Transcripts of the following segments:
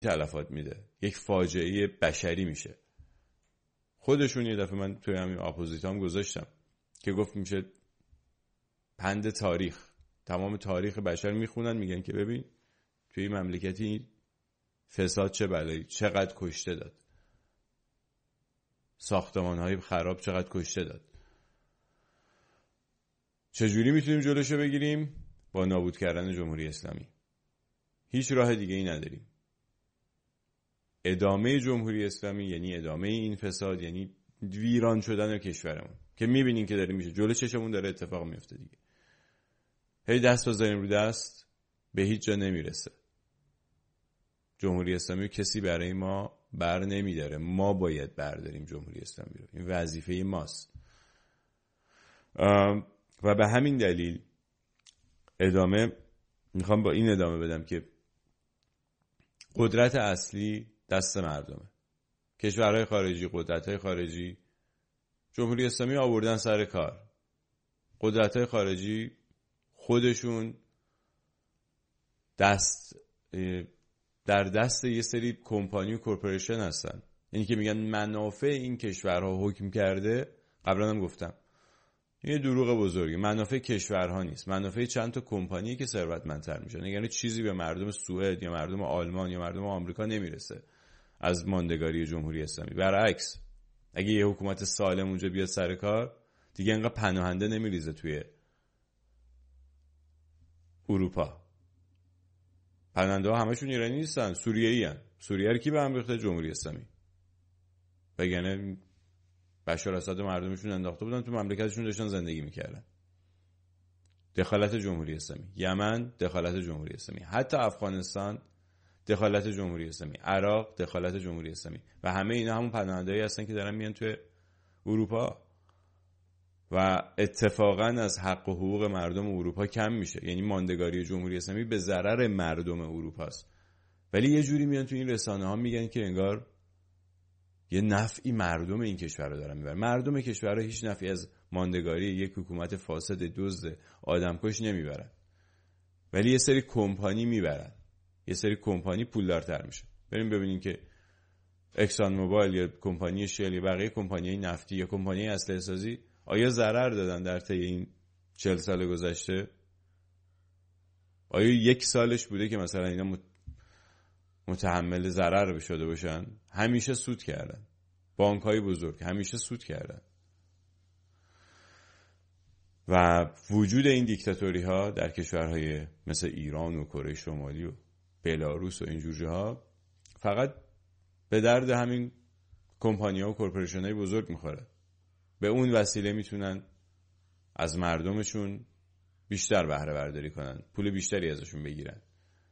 تلفات میده، یک فاجعه بشری میشه. خودشون یه دفعه من توی همین اپوزیتام گذاشتم که گفت میشه پند تاریخ، تمام تاریخ بشر میخونن میگن که ببین توی مملکتی فساد چه بلایی، چقدر کشته داد، ساختمان‌های خراب چقدر کشته داد. چجوری میتونیم جلوشو بگیریم؟ با نابود کردن جمهوری اسلامی. هیچ راه دیگه ای نداریم. ادامه جمهوری اسلامی یعنی ادامه این فساد، یعنی ویران شدن کشورمون که میبینین که داره میشه، جلو چشمون داره اتفاق میفته دیگه. هی دست بزنیم رو دست، به هیچ جا نمیرسه. جمهوری اسلامی کسی برای ما بر نمیداره، ما باید برداریم جمهوری اسلامی رو. این وظیفه ماست. و به همین دلیل میخوام با این ادامه بدم که قدرت اصلی دست مردمه. کشورهای خارجی، قدرت‌های خارجی جمهوری اسلامی آوردن سر کار. قدرت‌های خارجی خودشون در دست یه سری کمپانی و کورپوریشن هستن. یعنی که میگن منافع این کشورها حکم کرده. قبلا هم گفتم یه دروغ بزرگی. منافع کشورها نیست، منافع چند تا کمپانی که ثروتمندتر میشن. یعنی چیزی به مردم سوئد یا مردم آلمان یا مردم آمریکا نمیرسه از ماندگاری جمهوری اسلامی. برعکس، اگه یه حکومت سالم اونجا بیاد سر کار، دیگه انقدر پناهنده نمیریزه توی اروپا. پناهنده ها همشون ایرانی نیستن، سوریه‌ای هستن. سوریه رو کی به هم ریخته؟ جمهوری اسلامی. بگنه بشار اسد و مردمشون انداخته بودن تو مملکتشون، داشتن زندگی میکردن. دخالت جمهوری اسلامی. یمن دخالت جمهوری اسلامی. حتی افغانستان دخالت جمهوری اسلامی. عراق دخالت جمهوری اسلامی. و همه اینا همون پناهنده‌ای هستن که دارن میان توی اروپا و اتفاقا از حق و حقوق مردم اروپا کم میشه. یعنی ماندگاری جمهوری اسلامی به ضرر مردم اروپا است. ولی یه جوری میان تو این رسانه ها میگن که انگار یه نفعی مردم این کشور رو دارن میبرن. مردم کشور رو هیچ نفعی از ماندگاری یک حکومت فاسد دزد آدمکش نمیبرن، ولی یه سری کمپانی میبرن. یه سری کمپانی پولدارتر میشه. بریم ببینیم که اکسان موبایل یا کمپانی شل یا بقیه کمپانی‌های نفتی یا کمپانی اسلحه سازی آیا ضرر دادن در طی این 40 سال گذشته؟ آیا یک سالش بوده که مثلا اینا متحمل ضرر شده باشن؟ همیشه سود کردن. بانک‌های بزرگ همیشه سود کردن. و وجود این دیکتاتوری ها در کشورهای مثل ایران و کره شمالی و بلاروس و اینجور جاها فقط به درد همین کمپانی‌ها و کورپوریشن‌های بزرگ میخوره. به اون وسیله میتونن از مردمشون بیشتر بهره برداری کنن، پول بیشتری ازشون بگیرن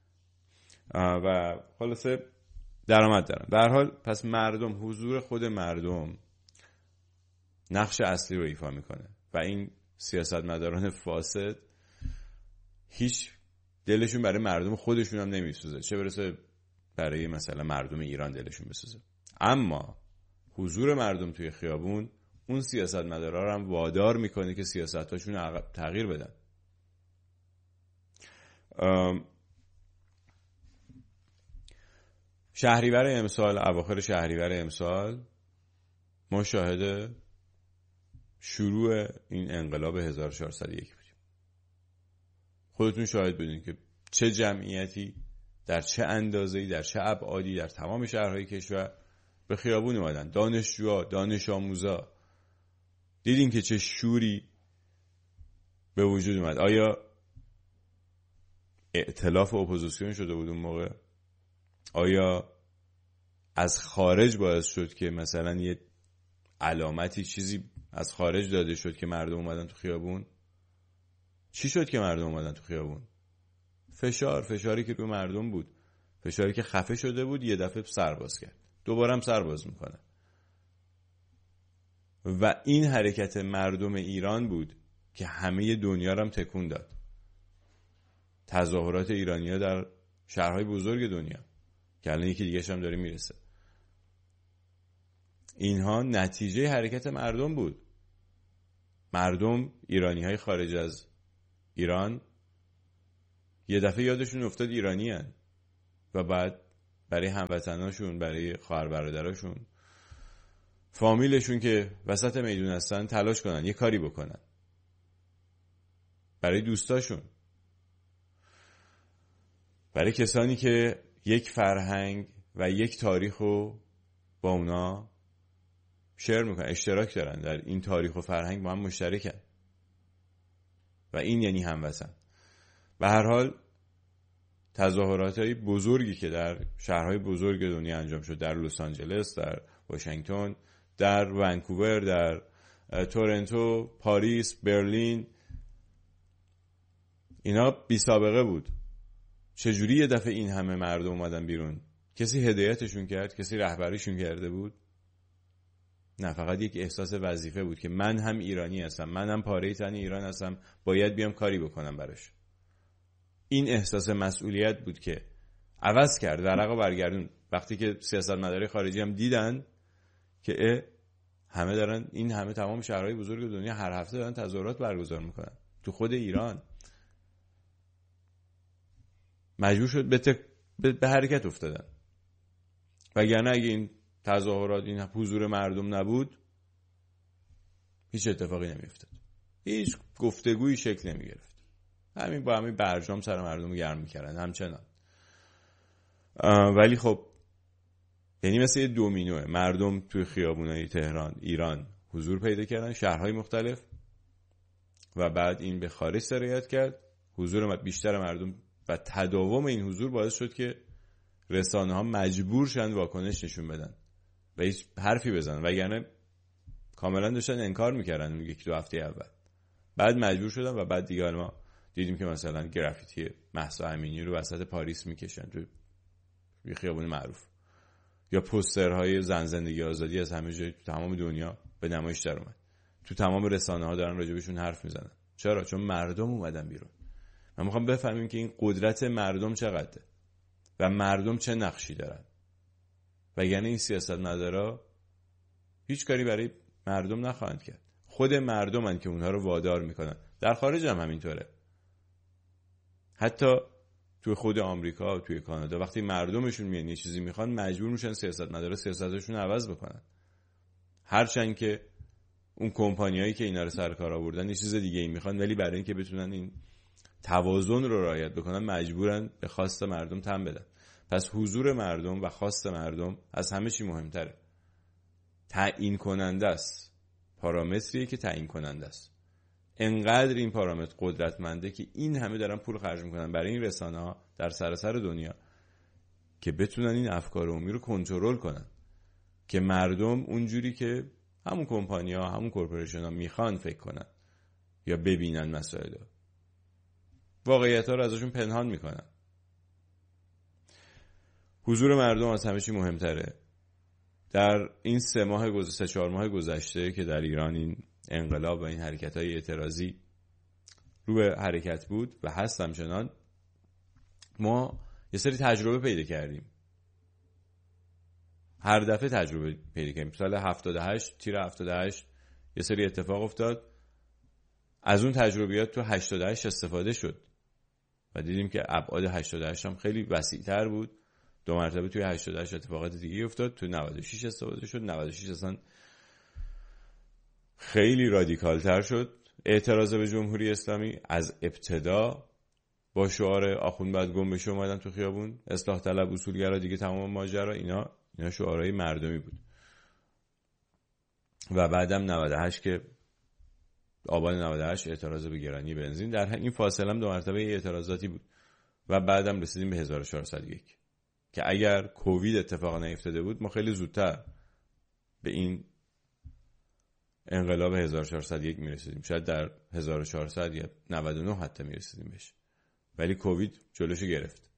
و خلاصه درآمد دارن. به هر حال پس مردم، حضور خود مردم نقش اصلی رو ایفا میکنه و این سیاستمداران فاسد هیچ دلشون برای مردم خودشون هم نمیسوزه، چه برسه برای مثلا مردم ایران دلشون بسوزه. اما حضور مردم توی خیابون اون سیاستمدارا رو هم وادار میکنه که سیاستاشون تغییر بدن. شهریور امسال، اواخر شهریور امسال ما شاهد شروع این انقلاب 1401 بودیم. خودتون شاهد بودین که چه جمعیتی در چه اندازه‌ای، در چه ابعادی در تمام شهرهای کشور به خیابون اومدن. دانشجوها، دانش آموزا، دیدین که چه شوری به وجود اومد. آیا ائتلاف اپوزیسیون شده بود اون موقع؟ آیا از خارج باعث شد که مثلا یه علامتی چیزی از خارج داده شد که مردم اومدن تو خیابون؟ چی شد که مردم اومدن تو خیابون؟ فشاری که روی مردم بود، فشاری که خفه شده بود یه دفعه سرباز کرد، دوباره هم سرباز میکنه. و این حرکت مردم ایران بود که همه دنیا رو هم تکون داد. تظاهرات ایرانی‌ها در شهرهای بزرگ دنیا که الان یکی دیگه هم داره میرسه، اینها نتیجه حرکت مردم بود. مردم، ایرانی‌های خارج از ایران یه دفعه یادشون افتاد ایرانی هن و بعد برای هموطناشون، برای خواهر برادراشون، فامیلشون که وسط میدون هستن تلاش کنن یه کاری بکنن، برای دوستاشون، برای کسانی که یک فرهنگ و یک تاریخ رو با اونا شیر میکنن، اشتراک دارن در این تاریخ و فرهنگ، با هم مشترکن و این یعنی هموطن. به هر حال تظاهرات‌های بزرگی که در شهرهای بزرگ دنیا انجام شد، در لس آنجلس، در واشنگتن، در ونکوور، در تورنتو، پاریس، برلین، اینا بی سابقه بود. چجوری یه دفعه این همه مردم اومدن بیرون؟ کسی هدایتشون کرد؟ کسی رهبریشون کرده بود؟ نه، فقط یک احساس وظیفه بود که من هم ایرانی هستم، من هم پاره تن ایران هستم، باید بیام کاری بکنم براش. این احساس مسئولیت بود که عوض کرد، ورقه برگردون. وقتی که سیاستمدارای خارجی هم دیدن که همه دارن، این همه تمام شهرهای بزرگ دنیا هر هفته دارن تظاهرات برگزار میکنن، تو خود ایران مجبور شد به حرکت افتادن. وگرنه اگه این تظاهرات، این حضور مردم نبود، هیچ اتفاقی نمیافتاد، هیچ گفتگویی شکل نمیگرفت. همین با همین برجام سر مردم گرم میکردن همچنان. ولی خب یعنی مثل یه دومینوه، مردم توی خیابونای تهران، ایران حضور پیدا کردن، شهرهای مختلف، و بعد این به خارج سرایت کرد. حضور بیشتر مردم و تداوم این حضور باعث شد که رسانه ها مجبور شدن واکنش نشون بدن و هیچ حرفی بزنن، وگرنه کاملا داشتن انکار میکردن اون یک دو هفته اول. بعد مجبور شدن و بعد دیگه ما دیدیم که مثلا گرافیتی مهسا امینی رو وسط پاریس میکشن تو یه خیابون معروف، یا پوسترهای زن زندگی آزادی از همه جای تمام دنیا به نمایش در اومد. تو تمام رسانه ها دارن راجبشون حرف میزنن. چرا؟ چون مردم اومدن بیرون. من میخوام بفهمیم که این قدرت مردم چقدره و مردم چه نقشی دارن. وگرنه این سیاستمدارا هیچ کاری برای مردم نخواهند کرد. خود مردمن که اونها رو وادار میکنن. در خارج هم همینطوره. حتی توی خود آمریکا و توی کانادا وقتی مردمشون میان یه چیزی میخوان، مجبور میشن سیاستمدارا سیاستشون عوض بکنن. هرچند که اون کمپانیایی که اینا رو سر کار آوردن یه چیز دیگه ای میخوان، ولی برای اینکه بتونن این توازن رو رعایت بکنن مجبورن به خواست مردم تن بدن. پس حضور مردم و خواست مردم از همه چی مهمتره. تعیین کننده است. پارامتریه که تعیین کننده است. انقدر این پارامتر قدرتمنده که این همه دارن پول خرج میکنن برای این رسانه‌ها در سراسر دنیا که بتونن این افکار عمومی رو کنترل کنن، که مردم اونجوری که همون کمپانی‌ها، همون کورپوریشن‌ها میخوان فکر کنن یا ببینن مسائل رو، واقعیت‌ها رو ازشون پنهان میکنن. حضور مردم از همه چی مهمتره. در این 3-4 ماه گذشته که در ایران این انقلاب و این حرکت‌های اعتراضی رو به حرکت بود و هست همچنان، ما یه سری تجربه پیدا کردیم. هر دفعه تجربه پیدا کردیم. سال 78 تیر 78 یه سری اتفاق افتاد، از اون تجربیات تو 88 استفاده شد و دیدیم که ابعاد 88 هم خیلی وسیع‌تر بود. 2 مرتبه توی 88 اتفاقات دیگه افتاد. تو 96 استفاده شد. 96 اصلا خیلی رادیکال تر شد. اعتراض به جمهوری اسلامی از ابتدا با شعار آخوند بعد گم بشه اومدن تو خیابون. اصلاح طلب، اصولگرا، دیگه تمام ماجرا اینا شعارهای مردمی بود. و بعدم 98 که آبان 98 اعتراض به گرانی بنزین، در این فاصله هم 2 مرتبه اعتراضاتی بود. و بعدم رسیدیم به 1401 که اگر کووید اتفاق نیفتاده بود ما خیلی زودتر به این انقلاب 1401 میرسیدیم. شاید در 1400 یا 99 حتی میرسیدیم بهش، ولی کووید جلوشو گرفت.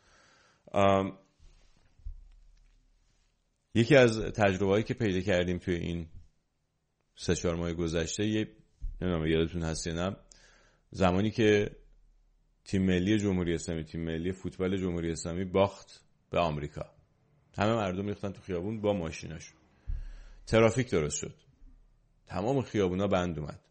یکی از تجربه‌هایی که پیدا کردیم توی این 3-4 ماه گذشته، نمیدونم یادتون هست یا نه، زمانی که تیم ملی جمهوری اسلامی، تیم ملی فوتبال جمهوری اسلامی باخت به آمریکا، همه مردم ریختن تو خیابون با ماشیناشون. ترافیک درست شد. تمام خیابونا بند اومد.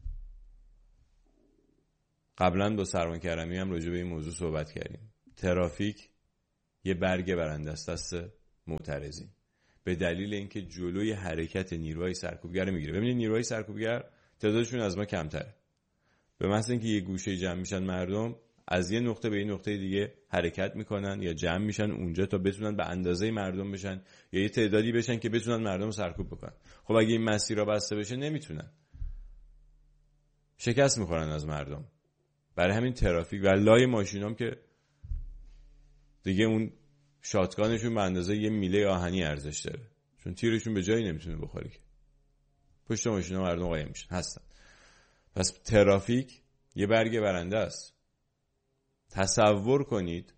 قبلا با سروان کرمی هم راجع به این موضوع صحبت کردیم. ترافیک یه برگ برنده است دست معترضین، به دلیل اینکه جلوی حرکت نیروهای سرکوبگر میگیره. ببینید نیروهای سرکوبگر تعدادشون از ما کمتره، به محض اینکه یه گوشه جمع میشن مردم از یه نقطه به یه نقطه دیگه حرکت میکنن یا جمع میشن اونجا تا بتونن به اندازه مردم بشن یا یه تعدادی بشن که بتونن مردم رو سرکوب بکنن. خب اگه این مسیرها بسته بشه نمیتونن، شکست میخورن از مردم. برای همین ترافیک و لای ماشینام که دیگه اون شاتگانشون به اندازه یه میله آهنی ارزش داره، چون تیرشون به جایی نمیتونه بخوره که پشت ماشینا مردم قایم میشن هستن. پس ترافیک یه برگ برنده است. تصور کنید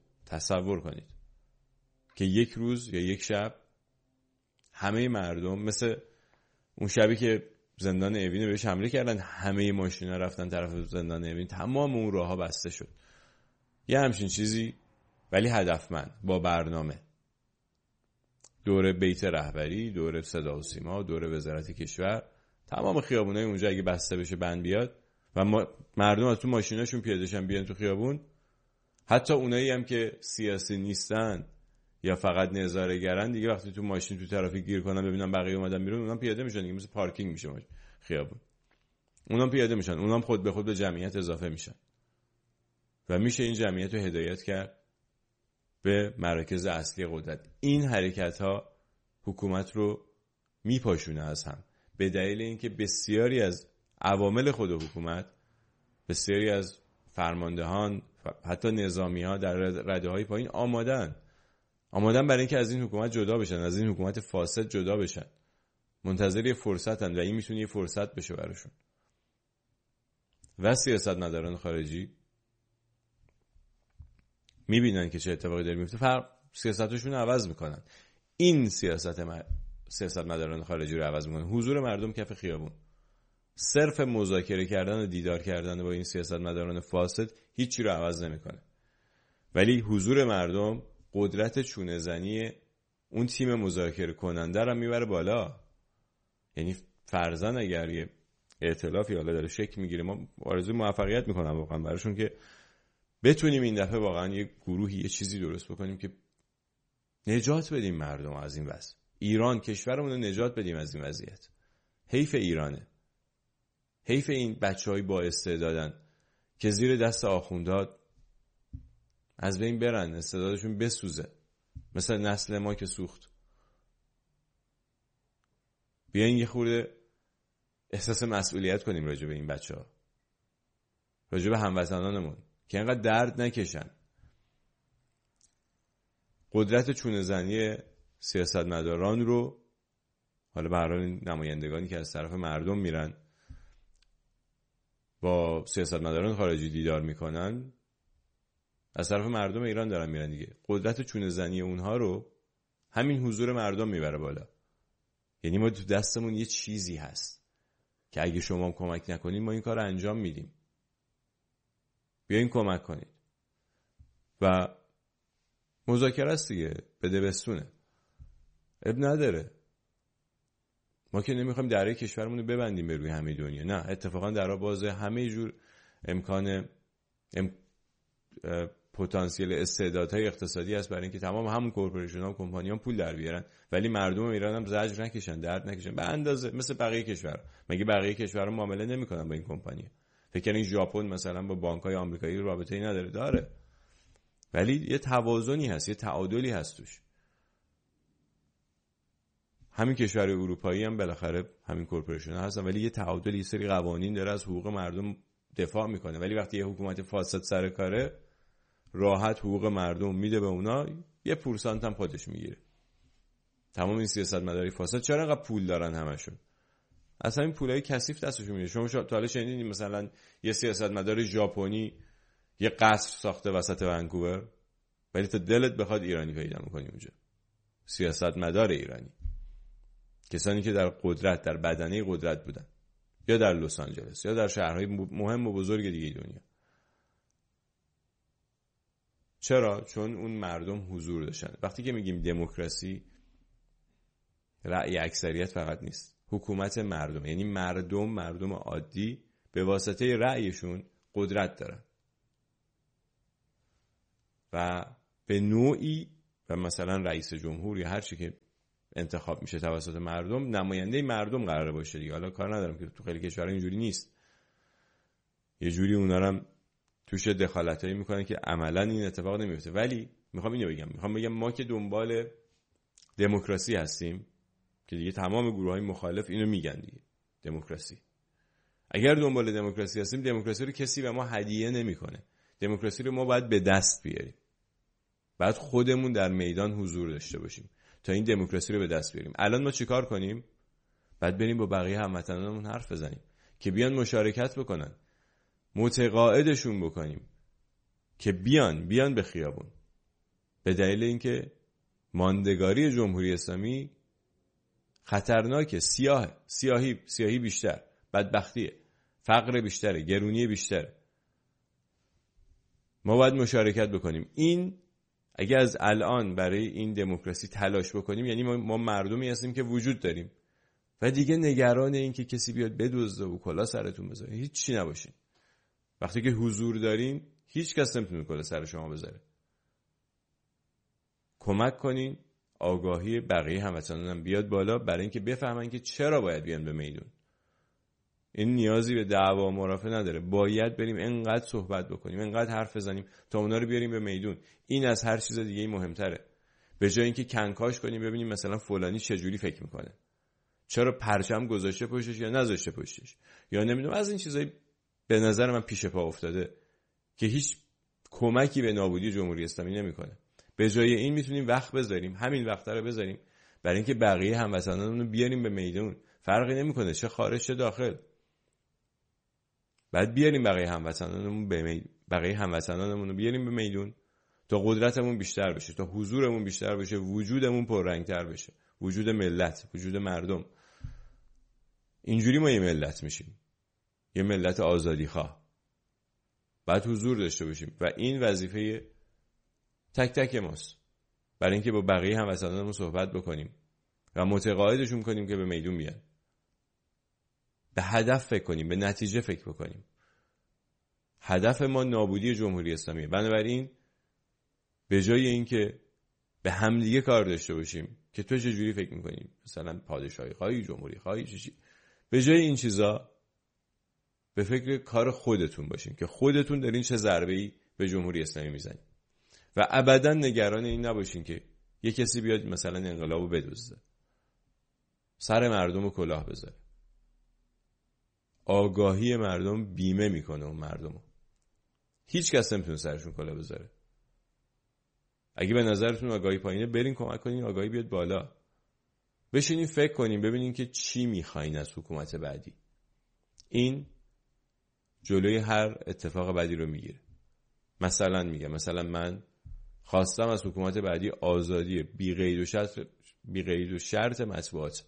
که یک روز یا یک شب همه مردم مثل اون شبی که زندان اوین بهش حمله کردن، همه ماشینا رفتن طرف زندان اوین، تمام اون راهها بسته شد. یه همچین چیزی، ولی هدفمند، با برنامه. دور بیت رهبری، دور صدا و سیما، دور وزارت کشور، تمام خیابونای اونجا اگه بسته بشه بند بیاد و مردم از تو ماشیناشون پیاده شن بیان تو خیابون، حتی اونایی هم که سیاسی نیستن یا فقط نظاره‌گرن دیگه وقتی تو ماشین تو ترافیک گیر کنن ببینن بقیه اومدن بیرون، اونام پیاده میشن دیگه، مثل پارکینگ میشه خیابون، اونام پیاده میشن، اونام خود به خود به جمعیت اضافه میشن و میشه این جمعیت رو هدایت کرد به مراکز اصلی قدرت. این حرکت ها حکومت رو میپاشونه از هم، به دلیل اینکه بسیاری از عوامل خود حکومت، بسیاری از فرماندهان، حتی نظامی ها در رده های پایین آمادن برای اینکه از این حکومت جدا بشن، از این حکومت فاسد جدا بشن، منتظر یه فرصتن و این میتونه یه فرصت بشه براشون. و سیاستمداران خارجی میبینن که چه اتفاقی داره میفته، سیاستشون رو عوض میکنن. این سیاستمداران خارجی رو عوض میکنن. حضور مردم کف خیابون، صرف مذاکره کردن و دیدار کردن با این سیاستمداران فاسد هیچی رو عوض نمیکنه، ولی حضور مردم قدرت چونه زنی اون تیم مذاکره کننده رو میبره بالا. یعنی فرضاً اگر یه ائتلافی حالا داره شکل میگیره، ما آرزوی موفقیت میکنم واقعا براشون که بتونیم این دفعه واقعا یه گروهی یه چیزی درست بکنیم که نجات بدیم مردم از این وضع. ایران کشورمون رو نجات بدیم از این وضعیت. حیف ایرانه، حیف این بچهای با استعدادن که زیر دست آخوندها از بین برن، استعدادشون بسوزه، مثل نسل ما که سوخت. بیاین یه خورده احساس مسئولیت کنیم راجع به این بچه‌ها، راجع به هموطنانمون که اینقدر درد نکشن. قدرت چونه زنی سیاستمداران رو، حالا به هر حال نمایندگانی که از طرف مردم میرن با سیاستمداران خارجی دیدار میکنن، از طرف مردم ایران دارن میرن دیگه. قدرت چونه زنی اونها رو همین حضور مردم میبره بالا. یعنی ما تو دستمون یه چیزی هست که اگه شما کمک نکنید ما این کار رو انجام میدیم. بیاین کمک کنید و مذاکره است دیگه، بده بستونه، اب نداره. ما که نمیخوایم دره کشورمون رو ببندیم به روی همه دنیا، نه، اتفاقا درها بازه، همه جور امکان پتانسیل استعدادهای اقتصادی هست برای اینکه تمام همون کورپوریشن ها و کمپانی ها پول در بیارن، ولی مردم ایران هم زجر نکشن، درد نکشن به اندازه مثل بقیه کشور. مگه بقیه کشورها معامله نمیکنن با این کمپانی؟ فکر کنید ژاپن مثلا با بانک‌های آمریکایی رابطه‌ای نداره؟ داره، ولی یه توازنی هست، یه تعادلی هست توش. همین کشور اروپایی هم بالاخره همین کورپوریشن ها هستن، ولی یه تعادلی، یه سری قوانین داره، از حقوق مردم دفاع میکنه. ولی وقتی یه حکومت فاسد سر کاره، راحت حقوق مردم میده به اونا، یه پورسانت هم خودش میگیره. تمام این سیاستمداری فاسد چرا انقدر پول دارن همشون؟ اصلا این پولای کثیف دستشون میاد. شما تا حالا شنیدین مثلا یه سیاستمدار ژاپنی یه قصر ساخته وسط ونکوور؟ ولی تا دلت بخواد ایرانی پیدا میکنی اونجا، سیاستمدار ایرانی، کسانی که در قدرت، در بدنه قدرت بودن، یا در لس آنجلس یا در شهرهای مهم و بزرگ دیگه دنیا. چرا؟ چون اون مردم حضور داشتن. وقتی که میگیم دموکراسی، رأی اکثریت فقط نیست، حکومت مردم، یعنی مردم عادی به واسطه رأیشون قدرت دارن و به نوعی و مثلا رئیس جمهور یا هر چی که انتخاب میشه توسط مردم، نماینده مردم قراره باشه دیگه. حالا کار ندارم که تو خیلی کشورها اینجوری نیست، یه جوری اونا هم توش دخالتایی میکنن که عملا این اتفاق نمیفته. ولی میخوام بگم ما که دنبال دموکراسی هستیم، که دیگه تمام گروه‌های مخالف اینو میگن دیگه، دموکراسی. اگر دنبال دموکراسی هستیم، دموکراسی رو کسی به ما هدیه نمیکنه. دموکراسی رو ما باید به دست بیاریم. بعد خودمون در میدان حضور داشته باشیم تا این دموکراسی رو به دست بیاریم. الان ما چیکار کنیم؟ بعد بریم با بقیه هموطنانمون حرف بزنیم که بیان مشارکت بکنن، متقاعدشون بکنیم که بیان به خیابون، به دلیل اینکه ماندگاری جمهوری اسلامی خطرناکه، سیاهی بیشتر، بدبختیه، فقر بیشتره، گرونی بیشتره. ما باید مشارکت بکنیم. این اگه از الان برای این دموکراسی تلاش بکنیم، یعنی ما مردمی هستیم که وجود داریم و دیگه نگران این که کسی بیاد بدزده و کلا سرتون بذاره هیچ چی نباشین. وقتی که حضور دارین، هیچ کس نمیتونه کلا سر شما بذاره. کمک کنین آگاهی بقیه هموطنان بیاد بالا، برای اینکه بفهمن که چرا باید بیان به میدون. این نیازی به دعوا و مرافعه نداره. باید بریم انقدر صحبت بکنیم، انقدر حرف بزنیم تا اونا رو بیاریم به میدون. این از هر چیز دیگه مهمتره. به جای اینکه کنکاش کنیم ببینیم مثلا فلانی چه جوری فکر میکنه، چرا پرچم گذاشته پشتش یا نذاشته پشتش، یا نمیدونم از این چیزایی به نظر من پیش پا افتاده که هیچ کمکی به نابودی جمهوری اسلامی نمیکنه. به جای این میتونیم وقت بذاریم، همین وقتا رو بذاریم برای اینکه بقیه هموطنانمون رو بیاریم به میدون. فرقی نمیکنه چه خارج چه داخل. بعد بیاریم بقیه هموطنانمون رو بیاریم به میدون تا قدرتمون بیشتر بشه، تا حضورمون بیشتر بشه، وجودمون پررنگتر بشه، وجود ملت، وجود مردم. اینجوری ما یه ملت میشیم، یه ملت آزادی خواه. بعد حضور داشته باشیم و این وظیفه تک تک ماست، برای اینکه با بقیه هموطنانمون صحبت بکنیم و متقاعدشون کنیم که به میدون بیان. به هدف فکر کنیم، به نتیجه فکر بکنیم. هدف ما نابودی جمهوری اسلامیه. بنابراین به جای اینکه به همدیگه کار داشته باشیم که تو چه جوری فکر می‌کنی، مثلا پادشاهی خواهی، جمهوری خواهی، چی، به جای این چیزا به فکر کار خودتون باشین که خودتون دارین چه ضربه‌ای به جمهوری اسلامی میزنید و ابداً نگران این نباشین که یه کسی بیاد مثلا انقلابو بدزده، سر مردم رو کلاه بذاره. آگاهی مردم بیمه میکنه اون مردمو. هیچ کس نمیتونه سرشون کلاه بذاره. اگه به نظرتون آگاهی پایینه، برین کمک کنین آگاهی بیاد بالا. بشینین فکر کنین ببینین که چی میخواین از حکومت بعدی. این جلوی هر اتفاق بعدی رو میگیره. مثلا من خواستم از حکومت بعدی آزادی بی قید و شرط مطبوعات.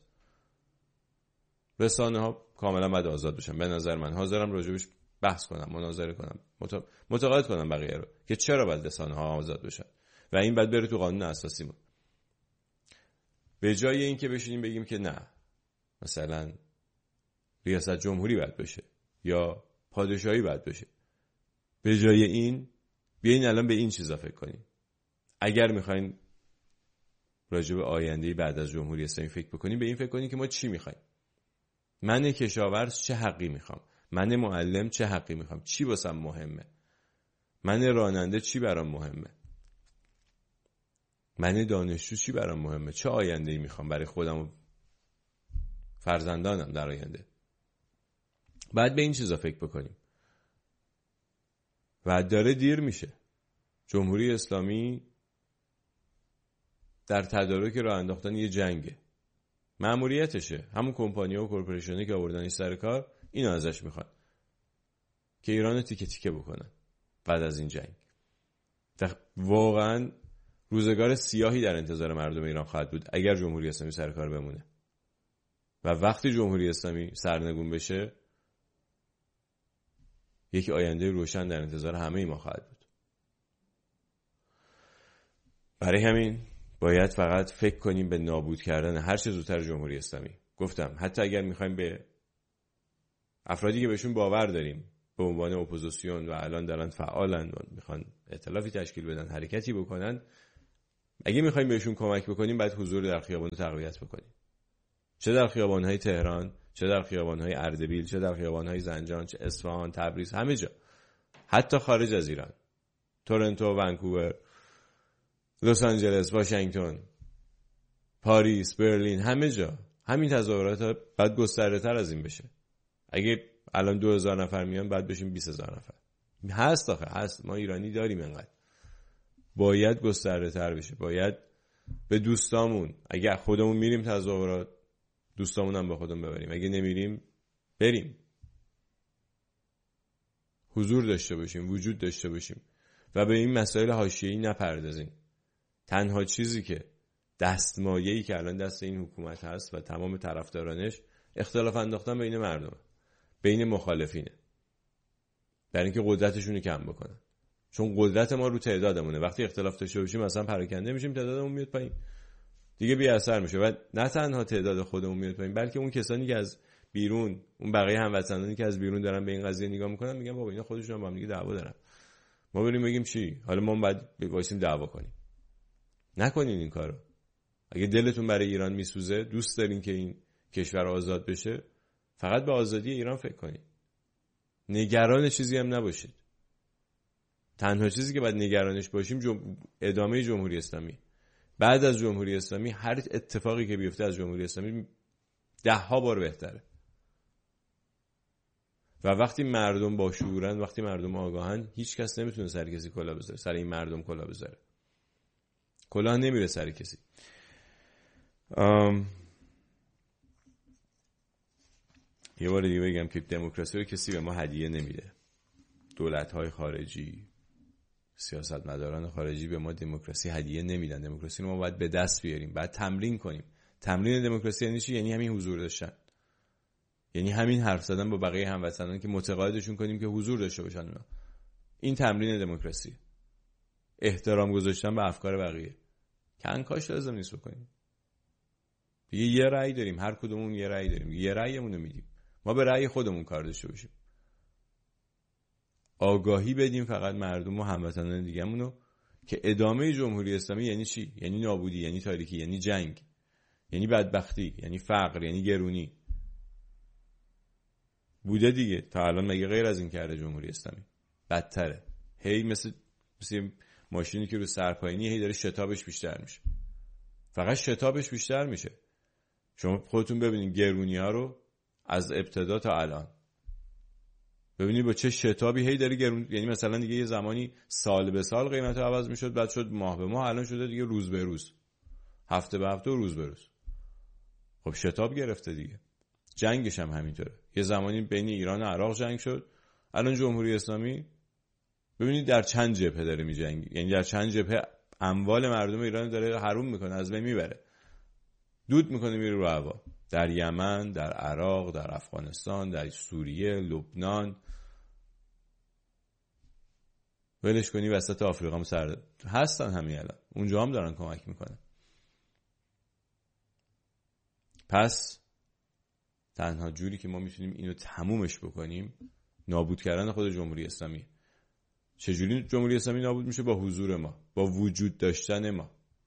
رسانه ها کاملا باید آزاد بشن. به نظر من حاضرم راجبش بحث کنم، مناظره کنم، متقاعد کنم بقیه رو که چرا باید رسانه ها آزاد بشن و این باید بره تو قانون اساسی ما. به جای اینکه بشینیم بگیم که نه مثلا ریاست جمهوری باید بشه یا پادشاهی باید بشه، به جای این بیاین الان به این چیزا فکر کنیم. اگر میخواین راجب آینده بعد از جمهوری اسلامی فکر بکنیم، به این فکر کنیم که ما چی میخوایم. من کشاورز چه حقی میخوام؟ من معلم چه حقی میخوام؟ چی واسم مهمه؟ من راننده چی برام مهمه؟ من دانشجو چی برام مهمه؟ چه آینده‌ای میخوام برای خودم و فرزندانم در آینده؟ بعد به این چیزا فکر بکنیم. و داره دیر میشه. جمهوری اسلامی در تدارک راه انداختن یه جنگه. مأموریتشه. همون کمپانی‌ها و کورپوریشن‌ها که آوردن سر کار، اینو ازش میخوان که ایران رو تیکه تیکه بکنن بعد از این جنگ. واقعا روزگار سیاهی در انتظار مردم ایران خواهد بود اگر جمهوری اسلامی سر کار بمونه. و وقتی جمهوری اسلامی سرنگون بشه، یک آینده روشن در انتظار همه ما خواهد بود. برای همین باید فقط فکر کنیم به نابود کردن هر چه زودتر جمهوری اسلامی. گفتم حتی اگر میخوایم به افرادی که بهشون باور داریم به عنوان اپوزیسیون و الان دارن فعالن و میخوان ائتلافی تشکیل بدن، حرکتی بکنن، اگه میخوایم بهشون کمک بکنیم باید حضور در خیابان رو تقویت بکنیم، چه در خیابان‌های تهران، چه در خیابان‌های اردبیل، چه در خیابان‌های زنجان، چه اصفهان، تبریز، همه جا، حتی خارج از ایران، تورنتو، ونکوور، لس آنجلس، واشنگتن، پاریس، برلین، همه جا همین تظاهرات باید گسترده‌تر از این بشه. اگه الان 2000 نفر میان باید بشیم 20000 نفر. هست آخه، هست، ما ایرانی داریم انقدر. باید گسترده‌تر بشه. باید به دوستامون، اگه خودمون میریم تظاهرات، دوستامون هم با خودمون ببریم، اگه نمیریم بریم، حضور داشته باشیم، وجود داشته باشیم و به این مسائل حاشیه‌ای نپردازیم. تنها چیزی که دستمایه‌ای که الان دست این حکومت هست و تمام طرفدارانش اختلاف انداختن بین مردم، بین مخالفینه، برای اینکه قدرتشون رو کم بکنن. چون قدرت ما رو تعدادمونه. وقتی اختلاف داشته باشیم مثلا پراکنده میشیم، تعدادمون میاد پایین، دیگه بی اثر میشه. و نه تنها تعداد خودمون میاد پایین، بلکه اون کسانی که از بیرون، اون بقیه هموطنانی که از بیرون دارن به این قضیه نگاه میکنن، میگن بابا اینا خودشون با هم دیگه دعوا دارن، ما بریم بگیم چی؟ حالا ما باید وایسیم دعوا کنیم. نکنین این کارو. اگه دلتون برای ایران میسوزه، دوست دارین که این کشور آزاد بشه، فقط به آزادی ایران فکر کنید. نگران چیزی هم نباشید. تنها چیزی که باید نگرانش باشیم ادامه جمهوری اسلامی. بعد از جمهوری اسلامی هر اتفاقی که بیفته از جمهوری اسلامی 10 بار بهتره. و وقتی مردم با شعورن، وقتی مردم آگاهن، هیچ کس نمیتونه سر کسی کلاه بذاره، سر این مردم کلاه بذاره. کلاه نمیره سر کسی. یه بار دیگه بگم که دموکراسی رو کسی به ما هدیه نمیده. دولت‌های خارجی، سیاستمداران خارجی به ما دموکراسی هدیه نمیدن. دموکراسی رو ما باید به دست بیاریم، باید تمرین کنیم. تمرین دموکراسی یعنی چی؟ یعنی همین حضور داشتن، یعنی همین حرف زدن با بقیه هموطنان که متقاعدشون کنیم که حضور داشته باشن اونا. این تمرین دموکراسی. احترام گذاشتن به افکار بقیه. کنکاش لازم نیست بکنیم. یه رأی داریم، هر کدومون یه رأی داریم، یه رأیمون رو میدیم. ما به رأی خودمون کار داشته باشیم. آگاهی بدیم فقط مردم و هموطنان دیگه‌مونو که ادامه جمهوری اسلامی یعنی چی؟ یعنی نابودی، یعنی تاریکی، یعنی جنگ، یعنی بدبختی، یعنی فقر، یعنی گرونی. بوده دیگه تا الان، مگه غیر از این کرده جمهوری اسلامی؟ بدتره. هی مثل ماشینی که رو سرپاینی هی داره شتابش بیشتر میشه. فقط شتابش بیشتر میشه. شما خودتون ببینید گرونی‌ها رو از ابتدا تا الان. ببینید با چه شتابی هی داره گرون، یعنی مثلا دیگه یه زمانی سال به سال قیمت عوض میشد، بعد شد ماه به ماه، الان شده دیگه روز به روز، هفته به هفته و روز به روز. خب شتاب گرفته دیگه. جنگش هم همینطوره. یه زمانی بین ایران و عراق جنگ شد، الان جمهوری اسلامی ببینید در چند جبهه داره میجنگه، یعنی در چند جبهه اموال مردم ایران داره حروم میکنه، از بین میبره، دود میکنه، میره رو هوا. در یمن، در عراق، در افغانستان، در سوریه، لبنان. ولش کنی وسط آفریقا هم سر هستن همین الان، اونجا هم دارن کمک میکنن. پس تنها جوری که ما میتونیم اینو تمومش بکنیم نابود کردن خود جمهوری اسلامی. چجوری جمهوری اسلامی نابود میشه؟ با حضور ما، با وجود داشتن ما.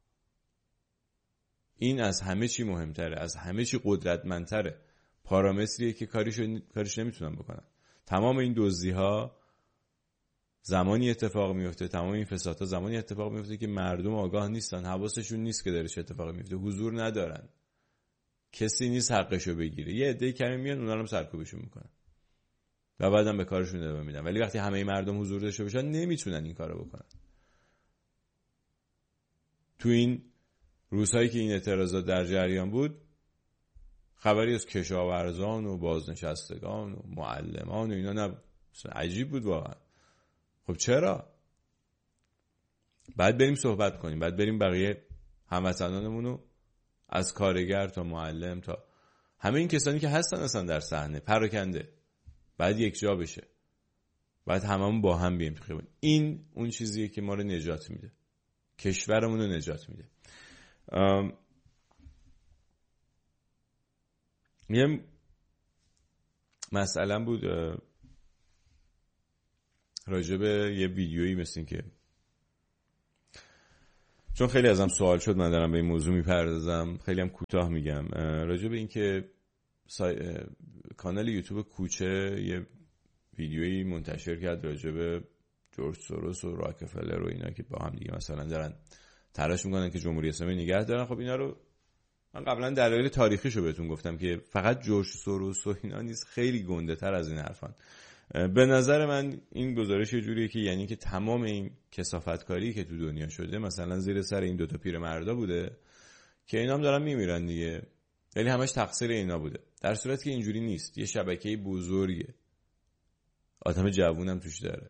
این از همه چی مهمتره، از همه چی قدرتمندتره. پارامتریه که کارش نمیتونن بکنن. تمام این دزدی‌ها زمانی اتفاق میفته، تمام این فسادها زمانی اتفاق میفته که مردم آگاه نیستن، حواسشون نیست که داره چه اتفاقی میفته، حضور ندارن، کسی نیست حقشو بگیره. یه عده کمی میان اونا رو سرکوبشون میکنن و بعدم به کارشون ادامه میدن. ولی وقتی همه مردم حضور داشته باشن نمیتونن این کارو بکنن. تو این روزهایی که این اعتراضات در جریان بود، خبری از کشاورزان و بازنشستگان و معلمان و اینا نبود. عجیب بود واقعا. خب چرا؟ بعد بریم صحبت کنیم، بعد بریم بقیه هموطنانمونو از کارگر تا معلم تا همه این کسانی که هستن اصلا در صحنه پراکنده، بعد یک جا بشه، بعد هممون با هم بیایم تو خیابون. این اون چیزیه که ما رو نجات میده، کشورمون رو نجات میده. یه مسئله بود راجع به یه ویدیویی مثل این که چون خیلی ازم سوال شد من دارم به این موضوع میپردازم، خیلی هم کوتاه میگم. راجع به این که کانال یوتیوب کوچه یه ویدیویی منتشر کرد راجع به جورج سوروس و راکفلر و اینا که با هم دیگه مثلا دارن تلاش میکنن که جمهوری اسلامی نگه دارن. خب اینا رو من قبلا دلایل تاریخیشو بهتون گفتم که فقط جورج سوروس و اینا نیست، خیلی گنده تر از این حرفان. به نظر من این گزارش یه جوریه که یعنی که تمام این کثافتکاری که تو دنیا شده مثلا زیر سر این دوتا پیرمردا بوده که اینا هم دارن میمیرن دیگه، یعنی همش تقصیر اینا بوده، در صورتی که اینجوری نیست. یه شبکه بزرگه، آدم جوونم توش داره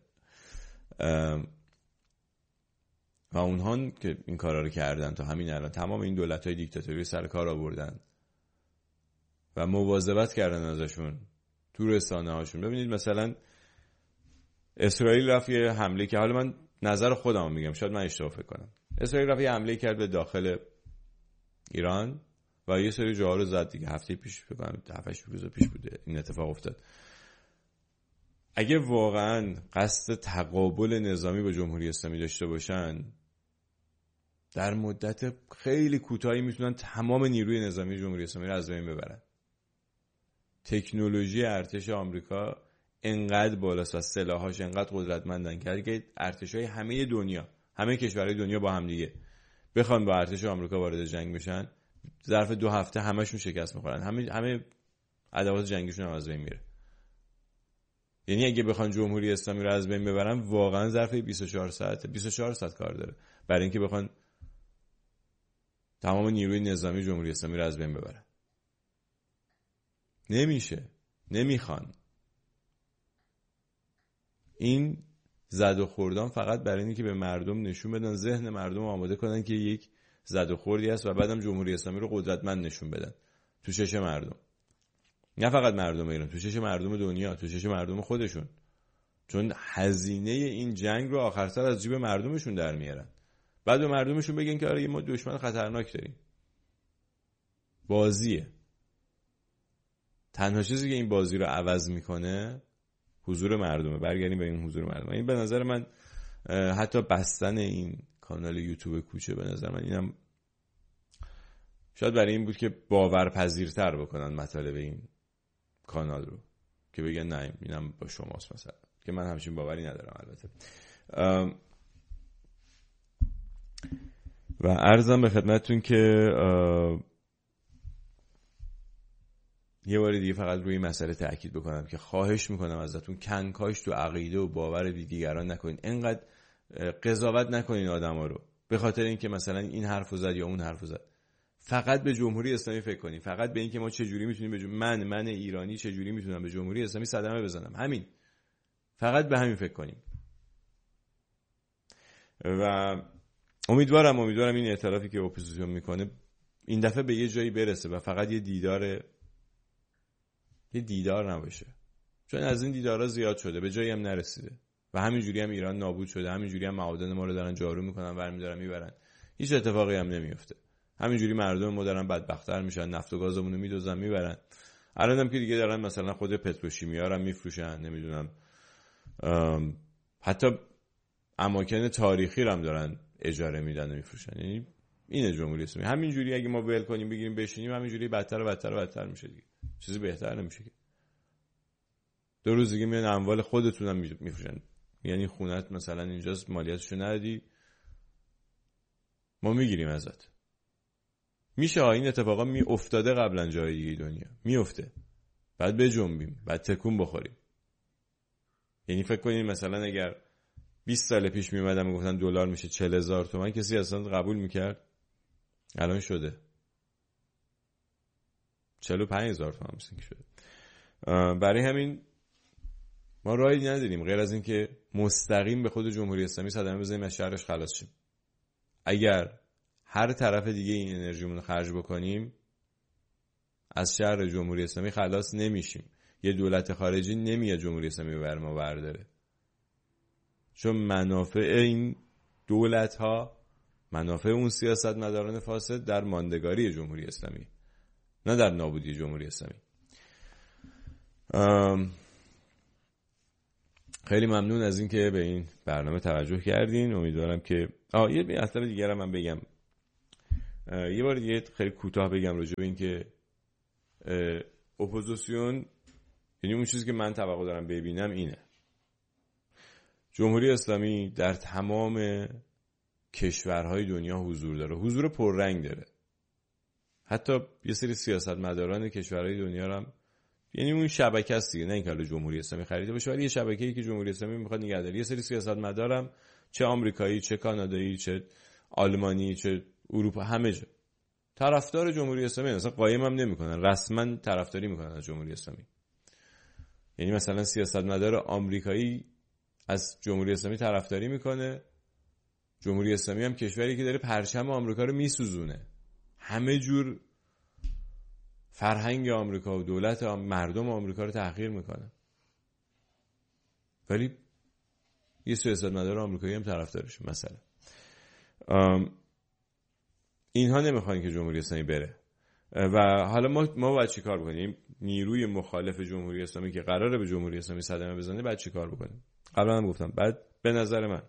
و اونها که این کارا رو کردن تا همین الان تمام این دولت‌های دیکتاتوری سر کار آوردن و مواظبت کردن ازشون تو رسانه هاشون. ببینید مثلا اسرائیل رفت یه حمله که، حالا من نظر خودم میگم شاید من اشتباه فکر کنم، اسرائیل رفت یه حمله کرد به داخل ایران و یه سری جاها رو زد دیگه. هفته پیش فکر کنم 7-8 روز پیش بوده این اتفاق افتاد. اگه واقعا قصد تقابل نظامی با جمهوری اسلامی داشته باشن در مدت خیلی کوتاهی میتونن تمام نیروی نظامی جمهوری اسلامی رو از بین ببرن. تکنولوژی ارتش آمریکا انقدر بالاست و سلاحاش انقدر قدرتمندن که ارتشای همه دنیا، همه کشورهای دنیا با هم دیگه بخوان با ارتش آمریکا وارد جنگ بشن، ظرف 2 هفته همشون شکست میخورن، همه ادوات جنگیشون هم از بین میره. یعنی اگه بخوان جمهوری اسلامی رو از بین ببرن واقعا ظرف 24 ساعت کار داره برای اینکه بخوان تمام نیروی نظامی جمهوری اسلامی رو از بین ببرن. نمیشه، نمیخوان. این زد و خوردان فقط برای اینه که به مردم نشون بدن، ذهن مردم آماده کنن که یک زد و خوردی است و بعدم جمهوری اسلامی رو قدرتمند نشون بدن تو چش مردم. نه فقط مردم ایران، تو چش مردم دنیا، تو چش مردم خودشون، چون هزینه این جنگ رو آخر سر از جیب مردمشون در میارن. بعد به مردمشون بگن که آره ما دشمن خطرناک داریم. بازیه. تنها چیزی که این بازی رو عوض میکنه حضور مردمه. برگردیم به این حضور مردم. این به نظر من حتی بستن این کانال یوتیوب کوچه به نظر من اینم شاید برای این بود که باورپذیرتر بکنن مطالب این کانال رو، که بگن نه اینم با شماست مثلا، که من همچین باوری ندارم البته. و عرضم به خدمتتون که یه بار دیگه فقط روی مسئله تأکید بکنم که خواهش میکنم ازتون کنکاش تو عقیده و باور دیگران نکنین، انقدر قضاوت نکنین آدما رو به خاطر اینکه مثلا این حرفو زد یا اون حرفو زد. فقط به جمهوری اسلامی فکر کنین، فقط به اینکه ما چه جوری میتونیم من ایرانی چه جوری میتونم به جمهوری اسلامی صدمه بزنم. همین، فقط به همین فکر کنیم. و امیدوارم این ائتلافی که اپوزیسیون میکنه این دفعه به یه جایی برسه و فقط یه دیدار نباشه، چون از این دیدارها زیاد شده به جایی هم نرسیده و همینجوری هم ایران نابود شده، همینجوری هم معادن ما رو دارن جارو میکنن، برمی‌دارن میبرن، هیچ اتفاقی هم نمیفته. همینجوری مردم ما دارن بدبخت‌تر میشن، نفت و گازمون رو میدوزن میبرن. الانم که دیگه دارن مثلا خود پتروشیمیا رو میفروشن، نمیدونم حتی اماکن تاریخی رو هم دارن اجاره میدن و میفروشن. یعنی اینه جمهوری اسلامی. همینجوری اگه ما ول کنیم بگیریم بشینیم همینجوری بدتر میشه دیگه، چیزی بهتر نمیشه که. 2 روز دیگه میان اموال خودتون هم میفروشن، یعنی خونت مثلا اینجاست مالیاتشو ندی ما میگیریم ازت. میشه این اتفاقا افتاده قبلا جای دیگه دنیا میفته، بعد بجنبیم، بعد تکون بخوریم. یعنی فکر کنین مثلا اگر 20 سال پیش میومدن میگفتن دلار میشه 40,000 تومان کسی اصلا قبول میکرد؟ الان شده 45,000 تومان مثلا شده. برای همین ما راهی نداریم غیر از این که مستقیم به خود جمهوری اسلامی صدمه بزنیم از شرش خلاص شیم. اگر هر طرف دیگه این انرژیمون رو خرج بکنیم از شر جمهوری اسلامی خلاص نمیشیم. یه دولت خارجی نمیاد جمهوری اسلامی بر ما برداره، چون منافع این دولت ها، منافع اون سیاستمداران فاسد در ماندگاری جمهوری اسلامی، نه در نابودی جمهوری اسلامی. خیلی ممنون از این که به این برنامه توجه کردین. امیدوارم که یه مطلب دیگه من بگم، یه بار دیگه خیلی کوتاه بگم راجع به این که اپوزیسیون، یعنی اون چیزی که من توقع دارم ببینم اینه: جمهوری اسلامی در تمام کشورهای دنیا حضور داره، حضور پررنگ داره. حتی یه سری سیاستمداران کشورهای دنیا هم، یعنی اون شبکه است دیگه، نه اینکه حالا جمهوری اسلامی خریده باشه، ولی یه شبکه‌ای که جمهوری اسلامی میخواد نگه داره. یه سری سیاستمدارم، چه آمریکایی، چه کانادایی، چه آلمانی، چه اروپا، همه جا طرفدار جمهوری اسلامی، اصلا قایم هم نمیکنن، رسما طرفداری میکنن از جمهوری اسلامی. یعنی مثلا سیاستمدار آمریکایی از جمهوری اسلامی طرفداری میکنه، جمهوری اسلامی هم کشوری که داره پرچم آمریکا رو میسوزونه، همه جور فرهنگ آمریکا و دولت مردم آمریکا رو تحقیر میکنه، ولی یه سیاستمدار آمریکایی هم طرفدارش. مثلا اینها نمیخوان که جمهوری اسلامی بره و حالا ما باید چی کار بکنیم؟ نیروی مخالف جمهوری اسلامی که قراره به جمهوری اسلامی صدمه بزنه باید چی کار بکنیم؟ قبلا هم گفتم، بعد به نظر من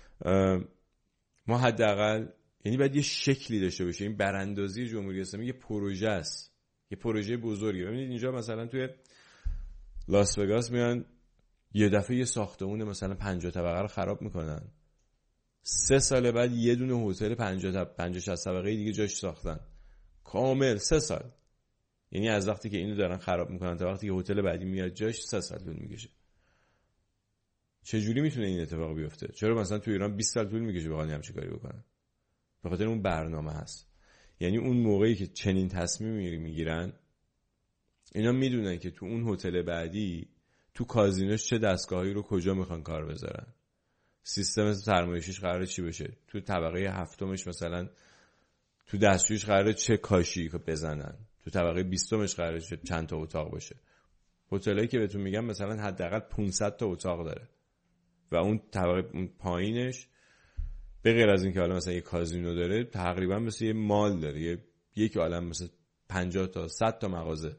ما حداقل، یعنی باید یه شکلی داشته باشه. این براندازی جمهوری اسلامی یه پروژه است، یه پروژه بزرگه. ببینید اینجا مثلا توی لاس وگاس میان یه دفعه یه ساختمون مثلا 50 طبقه رو خراب میکنن، 3 سال بعد یه دونه هتل 50 طبقه دیگه جاش ساختن کامل. 3 سال، یعنی از وقتی که اینو دارن خراب میکنن تا وقتی که هتل بعدی میاد جاش 3 سال طول میکشه. چه جوری میتونه این اتفاق بیفته؟ چرا مثلا تو ایران 20 سال طول میکشه بخوان همچین کاری بکنن؟ به خاطر اون برنامه هست. یعنی اون موقعی که چنین تصمیمی میگیرن، اینا میدونن که تو اون هتل بعدی، تو کازینوش چه دستگاهی رو کجا میخوان کار بذارن، سیستم سرمایه‌شیش قراره چی بشه، تو طبقه هفتمش مثلا تو دستشویش قراره چه کاشی بزنن، تو طبقه 20مش قراره چند تا اتاق باشه. هتلایی که بهتون میگم مثلا حداقل 500 تا اتاق داره و اون طبقه اون پایینش به غیر از این که حالا مثلا یه کازینو داره، تقریبا مثل یه مال داره، یک عالم مثلا 50 تا 100 تا مغازه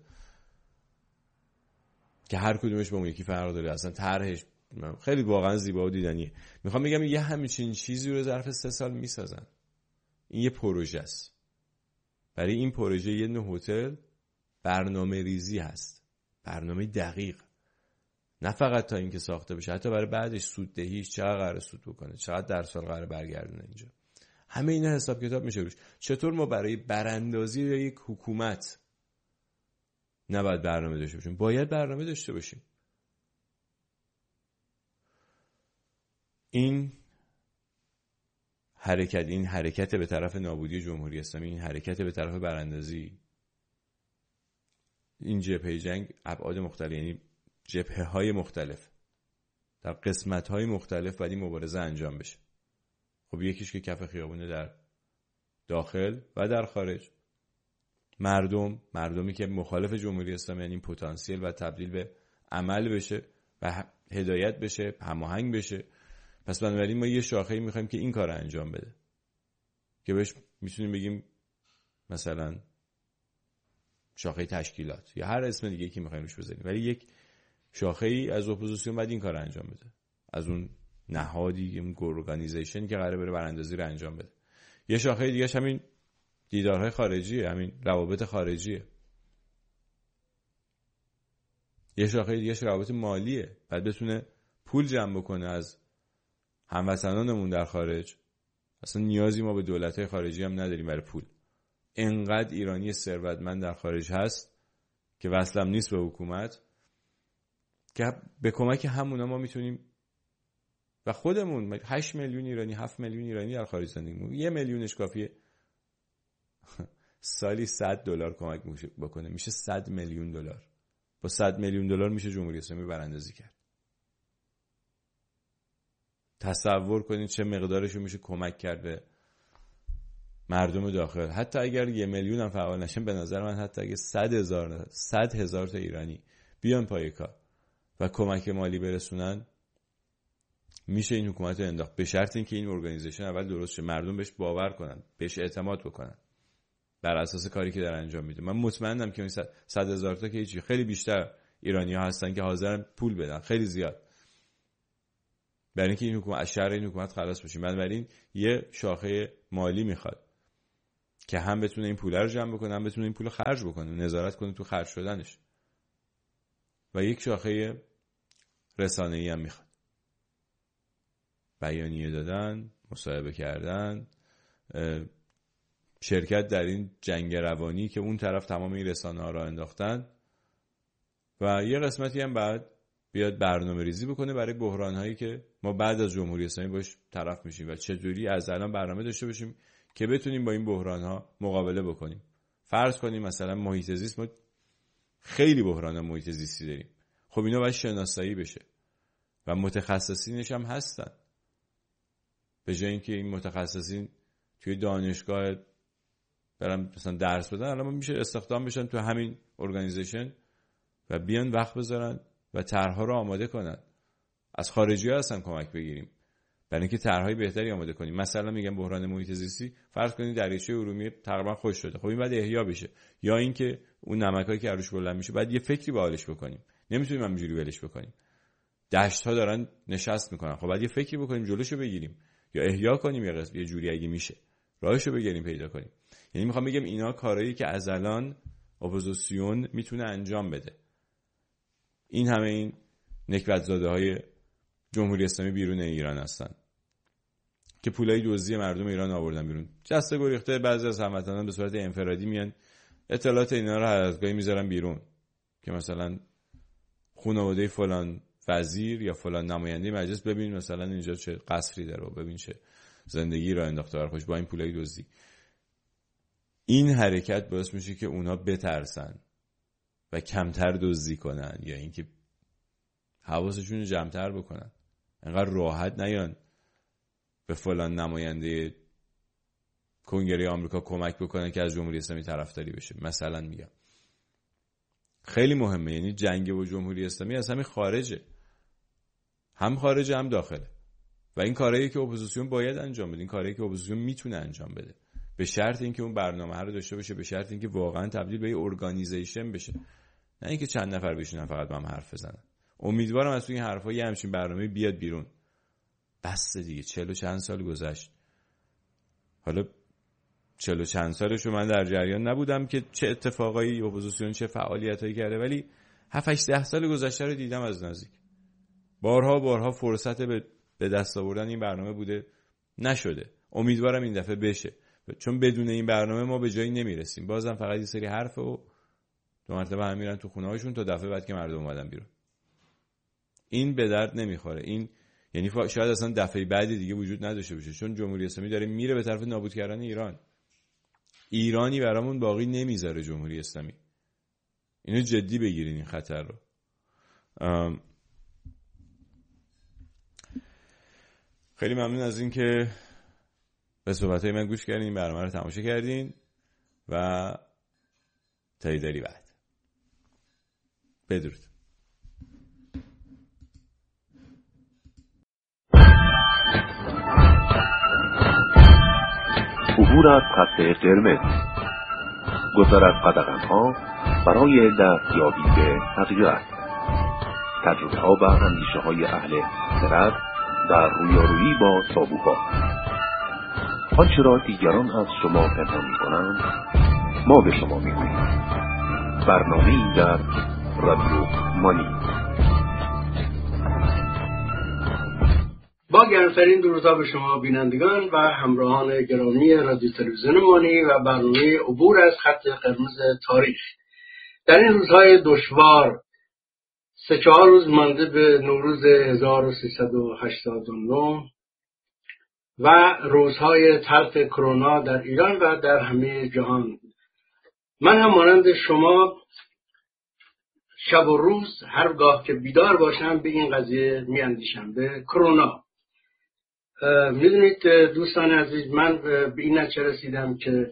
که هر کدومش با اون یکی فرق داره. اصلا طرحش خیلی واقعا زیبا و دیدنیه. میخوام بگم یه همچین چیزی رو ظرف 3 سال میسازن. این یه پروژه است. برای این پروژه یه نوع هتل برنامه ریزی هست، برنامه دقیق، نه فقط تا اینکه ساخته بشه، حتی برای بعدش سوددهیش چقدر قراره سود بکنه، چقدر در سال قراره برگردونه اینجا. همه اینا حساب کتاب میشه روش. چطور ما برای براندازی یک حکومت نباید برنامه داشته باشیم؟ باید برنامه داشته باشیم. این حرکت به طرف نابودی جمهوری اسلامی، این حرکت به طرف براندازی، این جبهه جنگ ابعاد مختلف، یعنی جبهه‌های مختلف در قسمت‌های مختلف باید این مبارزه انجام بشه. خب یکیش که کف خیابونه در داخل و در خارج، مردمی که مخالف جمهوری اسلامی، یعنی این پتانسیل و تبدیل به عمل بشه و هدایت بشه، هماهنگ بشه. پس بنابراین ما یه شاخه‌ای می‌خوایم که این کار رو انجام بده، که بهش میتونیم بگیم مثلا شاخه تشکیلات یا هر اسم دیگه که می‌خوایم روش بذاریم، ولی یک شاخه‌ای از اپوزیسیون باید این کار رو انجام بده، از اون نهادی، اون ارگانیزیشنی که قراره بره براندازی رو انجام بده. یه شاخه دیگه همین دیدارهای خارجیه، همین روابط خارجیه. یه شاخه دیگه روابط مالیه، بعد بتونه پول جمع بکنه از هموطنانمون در خارج. اصلا نیازی ما به دولت‌های خارجی هم نداریم برای پول. انقدر ایرانی ثروتمند در خارج هست که وصلم نیست به حکومت، که به کمک همونا ما میتونیم و خودمون 8 میلیون ایرانی، 7 میلیون ایرانی در خارج زندگی می‌کنیم. 1 میلیونش کافیه سالی $100 کمک بکنه، میشه $100 میلیون. با $100 میلیون میشه جمهوری اسلامی براندازی کرد. تصور کنید چه مقدارشو میشه کمک کرد به مردم داخل. حتی اگر 1 میلیون هم فعال نشن، به نظر من حتی اگه 100,000 تا ایرانی بیان پای کار و کمک مالی برسونن، میشه این حکومت رو انداخت، به شرط اینکه این ارگانیزیشن اول درست شه، مردم بهش باور کنن، بهش اعتماد بکنن بر اساس کاری که داره انجام میده. من مطمئنم که این 100,000 تا که هیچی، خیلی بیشتر ایرانی‌ها هستن که حاضرن پول بدن، خیلی زیاد. برای اینکه این حکومت از شر این حکومت خلاص بشیم. بنابراین یه شاخه مالی میخواد که هم بتونه این پوله رو جمع بکنه، هم بتونه این پول رو خرج بکنه، نظارت کنه تو خرج شدنش. و یک شاخه رسانه‌ای هم میخواد، بیانیه دادن، مصاحبه کردن، شرکت در این جنگ روانی که اون طرف تمام این رسانه‌ها را انداختن. و یه قسمتی هم بعد بیاد برنامه ریزی بکنه برای بحران‌هایی که ما بعد از جمهوری اسلامی باش طرف میشیم و چجوری از الان برنامه داشته باشیم که بتونیم با این بحران‌ها مقابله بکنیم. فرض کنیم مثلا محیط زیست، ما خیلی بحران محیط زیستی داریم. خب اینا باید شناسایی بشه و متخصصینش هم هستن. به جای اینکه این متخصصین توی دانشگاه برن مثلا درس بدن، الان میشه استخدام بشن تو همین ارگانیزیشن و بیان وقت بذارن و طرح‌ها رو آماده کنن. از خارجی‌ها اصلا کمک بگیریم برای اینکه طرح‌های بهتری آماده کنیم. مثلا میگم بحران محیط زیستی، فرض کنید دریاچه ارومیه تقریبا خشک شده، خب این بعد احیا بشه، یا اینکه اون نمکایی که روش بلند میشه بعد یه فکری باحالش بکنیم. نمیتونیم همینجوری ولش بکنیم. دشت‌ها دارن نشست میکنن، خب بعد یه فکری بکنیم جلوشو بگیریم یا احیا کنیم، یه جوری اگه میشه راهشو بگیریم پیدا کنیم. یعنی میخوام بگم اینا کارهایی که از الان اپوزیسیون میتونه انجام بده. این همه این نکبت‌زاده‌های جمهوری اسلامی بیرون ایران هستن که پولای دزدی مردم ایران آوردن بیرون. جسته گریخته بعضی از هموطنان به صورت انفرادی میان اطلاعات اینا رو هر از گاهی میذارن بیرون که مثلا خانواده فلان وزیر یا فلان نماینده مجلس ببین مثلا اینجا چه قصری داره و ببین چه زندگی را انداخته برخوش با این پولای دزدی. این حرکت باعث میشه که اونا بترسن و کمتر دزدی کنن یا اینکه حواسشون رو جمع‌تر بکنن، انقدر راحت نیان به فلان نماینده کنگره آمریکا کمک بکنن که از جمهوری اسلامی طرفداری بشه. مثلا میگم خیلی مهمه، یعنی جنگ با جمهوری اسلامی از همین خارجه، هم خارجه هم داخله و این کارهایی که اپوزیسیون باید انجام بده، این کارهایی که اپوزیسیون میتونه انجام بده، به شرط اینکه اون برنامه رو داشته باشه، به شرط اینکه واقعا تبدیل به یه ارگانیزیشن بشه، نه اینکه چند نفر بشینن فقط با هم حرف بزنن. امیدوارم از توی این حرفا یه همچین برنامه بیاد بیرون. بس دیگه 40 و چند سال گذشت. حالا 40 و چند سالشو من در جریان نبودم که چه اتفاقایی اپوزیسیون چه فعالیتایی کرده، ولی 7-8-10 سال گذشته رو دیدم از نزدیک. بارها فرصت به دست آوردن این برنامه بوده، نشده. امیدوارم این دفعه بشه، چون بدون این برنامه ما به جایی نمیرسیم. بازم فقط یه سری حرف و 2 مرتبه هم میرن تو خونه هاشون تا دفعه بعد که مردم اومدن بیرون. این به درد نمیخوره. این یعنی شاید اصلا دفعه بعدی دیگه وجود نداشته باشه، چون جمهوری اسلامی داره میره به طرف نابود کردن ایران. ایرانی برامون باقی نمیذاره جمهوری اسلامی. اینو جدی بگیرین این خطر رو. خیلی ممنون از این که به صحبت‌های من گوش کردین، این برنامه رو تماشا کردین و تا دیداری بعد. بدرود. عبور از خط قرمز، گذر از قدغن‌ها برای دستیابی به حقیقت، تجربه‌ها و اندیشه‌های اهل خرد در رویارویی با تابوها. آنچه را دیگران از شما پنهان می‌کنند ما به شما می‌گوییم. برنامه‌ای در رادیو مانی. با گرمترین درودها به شما بینندگان و همراهان گرامی رادیو تلویزیون مانی و برنامه عبور از خط قرمز تاریخ. در این روزهای دشوار 3-4 روز مانده به نوروز 1389 و روزهای تلخ کرونا در ایران و در همه جهان، من هم مانند شما شب و روز هرگاه که بیدار باشم به این قضیه میاندیشم، به کرونا. میدونید دوستان عزیز، من به این نتیجه رسیدم که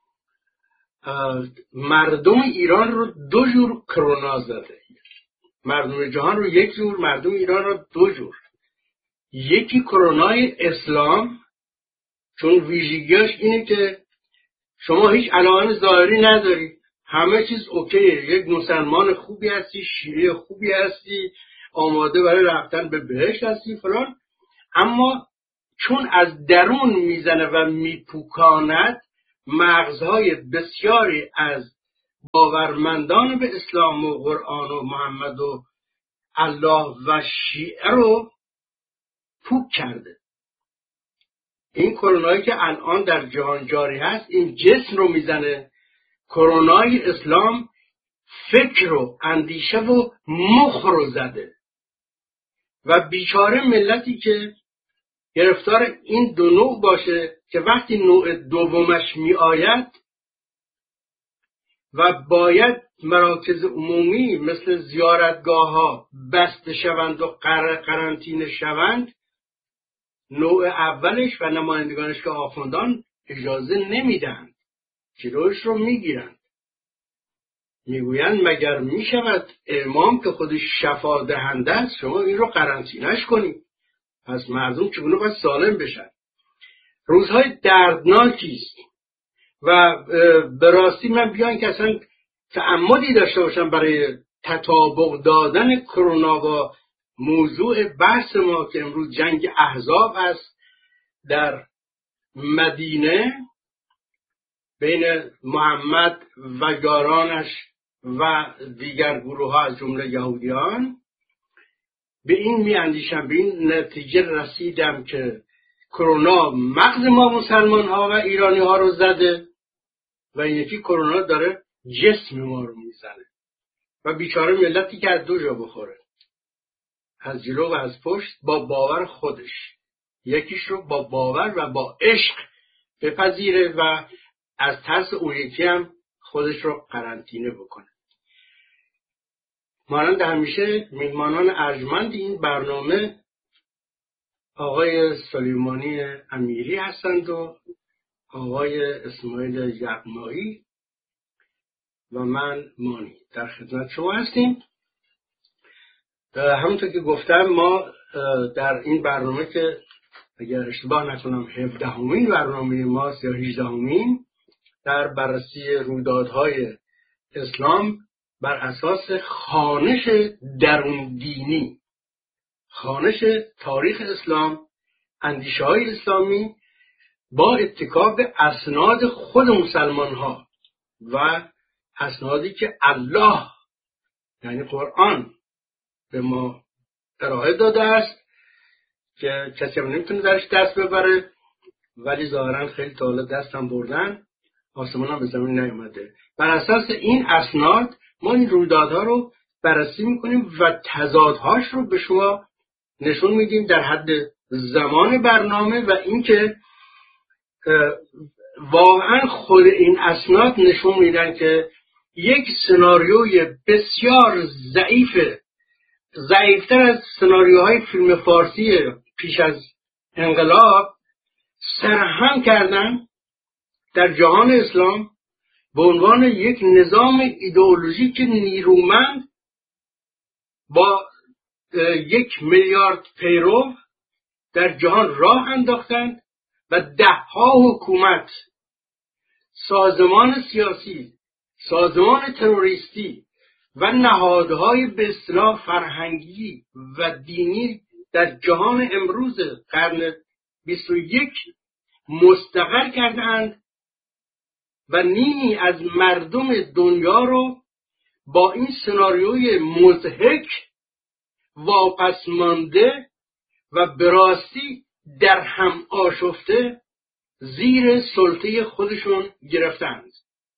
مردم ایران رو 2 جور کرونا زده، مردم جهان رو 1 جور، مردم ایران رو 2 جور. یکی کرونای اسلام، چون ویژگیاش اینه که شما هیچ علائم ظاهری نداری، همه چیز اوکیه، یک مسلمان خوبی هستی، شیعه خوبی هستی، آماده برای رفتن به بهشت هستی فلان. اما چون از درون میزنه و میپوکاند، مغزهای بسیاری از باورمندان به اسلام و قرآن و محمد و الله و شیعه رو پوک کرده. این کرونایی که الان در جهان جاری هست این جسم رو میزنه. کرونای اسلام فکر و اندیشه و مخ رو زده و بیچاره ملتی که گرفتار این دو نوع باشه که وقتی نوع دومش می آید و باید مراکز عمومی مثل زیارتگاه ها بسته شوند و قرنطینه شوند، نوع اولش و نمایندگانش که آخوندان اجازه نمیدن، جلوش رو میگیرند، میگویند مگر میشود امام که خودش شفا دهنده است شما این رو قرنطینه‌اش کنید؟ پس مردم چگونه باید سالم بشن؟ روزهای دردناکی است و به راستی من بیان که اصلا تعمدی داشته باشم برای تطابق دادن کرونا با موضوع بحث ما که امروز جنگ احزاب است در مدینه بین محمد و یارانش و دیگر گروه ها از جمله یهودیان، به این می اندیشم، به این نتیجه رسیدم که کرونا مغز ما مسلمان ها و ایرانی ها رو زده و یکی کرونا داره جسم ما رو میزنه و بیچاره ملتی که از دو جا بخوره، از جلو و از پشت، با باور خودش، یکیش رو با باور و با عشق بپذیره و از ترس اون یکی هم خودش رو قرنطینه بکنه. مانند همیشه میهمانان ارجمند این برنامه آقای سلیمانی امیری هستند و آقای اسماعیل یغمایی و من مانی در خدمت شما هستیم. همونطور که گفتم ما در این برنامه که اگر اشتباه نکنم 17مین برنامه ماست یا 18مین در بررسی رویدادهای اسلام بر اساس خوانش درون دینی، خوانش تاریخ اسلام، اندیشه های اسلامی با اتکا به اسناد خود مسلمان ها و اسنادی که الله یعنی قرآن به ما ارائه داده است که کسی هم نمیتونه درش دست ببره، ولی ظاهرا خیلی تا حالا دست هم بردن، آسمان هم به زمین نیامده. بر اساس این اسناد ما این رویدادها رو بررسی میکنیم و تضادهاش رو به شما نشون میدیم در حد زمان برنامه و اینکه واقعا خود این اسناد نشون میدن که یک سناریوی بسیار ضعیفتر از سناریوهای فیلم فارسی پیش از انقلاب سرهم کردن در جهان اسلام به عنوان یک نظام ایدئولوژیک نیرومند با 1 میلیارد پیرو در جهان راه انداختند و 10 حکومت، سازمان سیاسی، سازمان تروریستی و نهادهای به اصطلاح فرهنگی و دینی در جهان امروز قرن 21 مستقر کردند و نیمی از مردم دنیا رو با این سناریوی مضحک واپس مانده و به راستی در هم آشفته زیر سلطه خودشون گرفتند.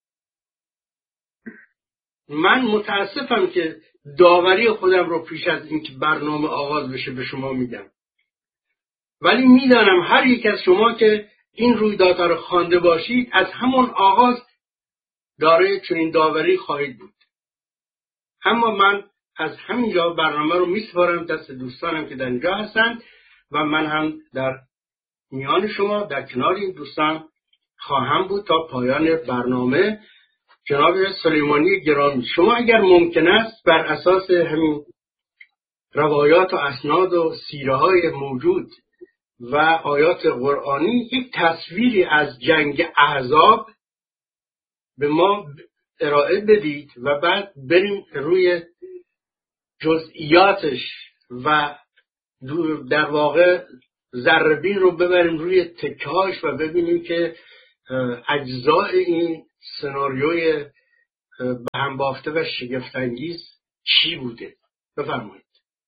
من متاسفم که داوری خودم رو پیش از اینکه برنامه آغاز بشه به شما میدم، ولی میدانم هر یک از شما که این رویدادها رو خوانده باشید از همون آغاز دارای چنین داوری خواهید بود. اما من از همینجا برنامه رو میسپارم دست دوستانم که در اینجا هستند و من هم در میان شما در کنار این دوستان خواهم بود تا پایان برنامه. جناب سلیمانی گرامی، شما اگر ممکن است بر اساس همین روایات و اسناد و سیره های موجود و آیات قرآنی یک تصویری از جنگ احزاب به ما ارائه بدید و بعد بریم روی جزئیاتش و در واقع ذره‌بین رو ببریم روی تکه‌هاش و ببینیم که اجزای این سناریوی به هم بافته و شگفت‌انگیز چی بوده. بفرمایید.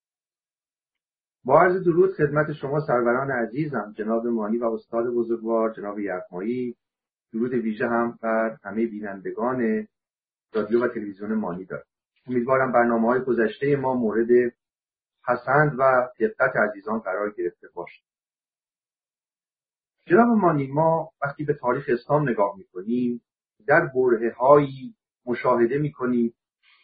با عرض درود خدمت شما سروران عزیزم، جناب مانی و استاد بزرگوار جناب یغمایی. درود ویژه هم بر همه بینندگان رادیو و تلویزیون مانی دارم. امیدوارم برنامه‌های گذشته ما مورد پسند و دقت عزیزان قرار گرفته باشد. جناب مانی، ما وقتی به تاریخ اسلام نگاه می‌کنیم در برهه‌هایی مشاهده می‌کنیم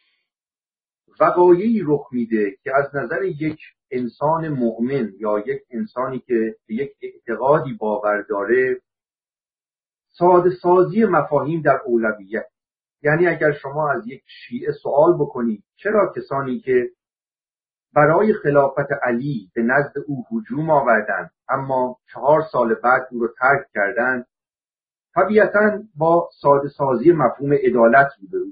وقایعی رخ میده که از نظر یک انسان مؤمن یا یک انسانی که به یک اعتقادی باور داره ساده سازی مفاهیم در اولویت. یعنی اگر شما از یک شیعه سوال بکنید چرا کسانی که برای خلافت علی به نزد او هجوم آوردند اما 4 سال بعد او رو ترک کردند، طبیعتاً با ساده سازی مفهوم عدالت روبرو.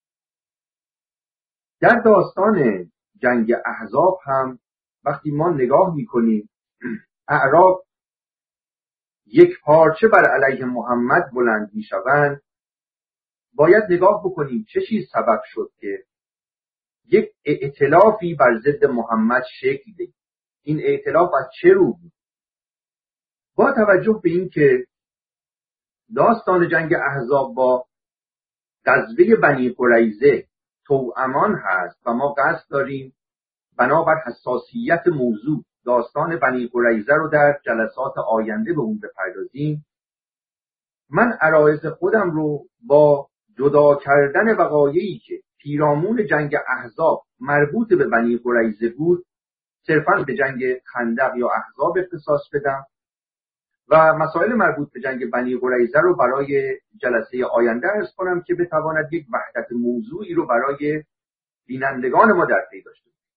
در داستان جنگ احزاب هم وقتی ما نگاه میکنیم اعراب یک پارچه بر علیه محمد بلند میشوند، باید نگاه بکنیم چه چیز سبب شد که یک ائتلافی بر ضد محمد شکل بگیرد. این ائتلاف از چه رو بود؟ با توجه به این که داستان جنگ احزاب با غزوه بنی قریظه توامان هست و ما قصد داریم بنابر حساسیت موضوع داستان بنی قریظه رو در جلسات آینده به اون بپردازیم، من عرایض خودم رو با جدا کردن وقایعی که پیرامون جنگ احزاب مربوط به بنی قریظه بود صرفاً به جنگ خندق یا احزاب اختصاص بدم و مسائل مربوط به جنگ بنی قریظه رو برای جلسه آینده عرض کنم که بتواند یک وحدت موضوعی رو برای بینندگان ما در پی داشته باشد.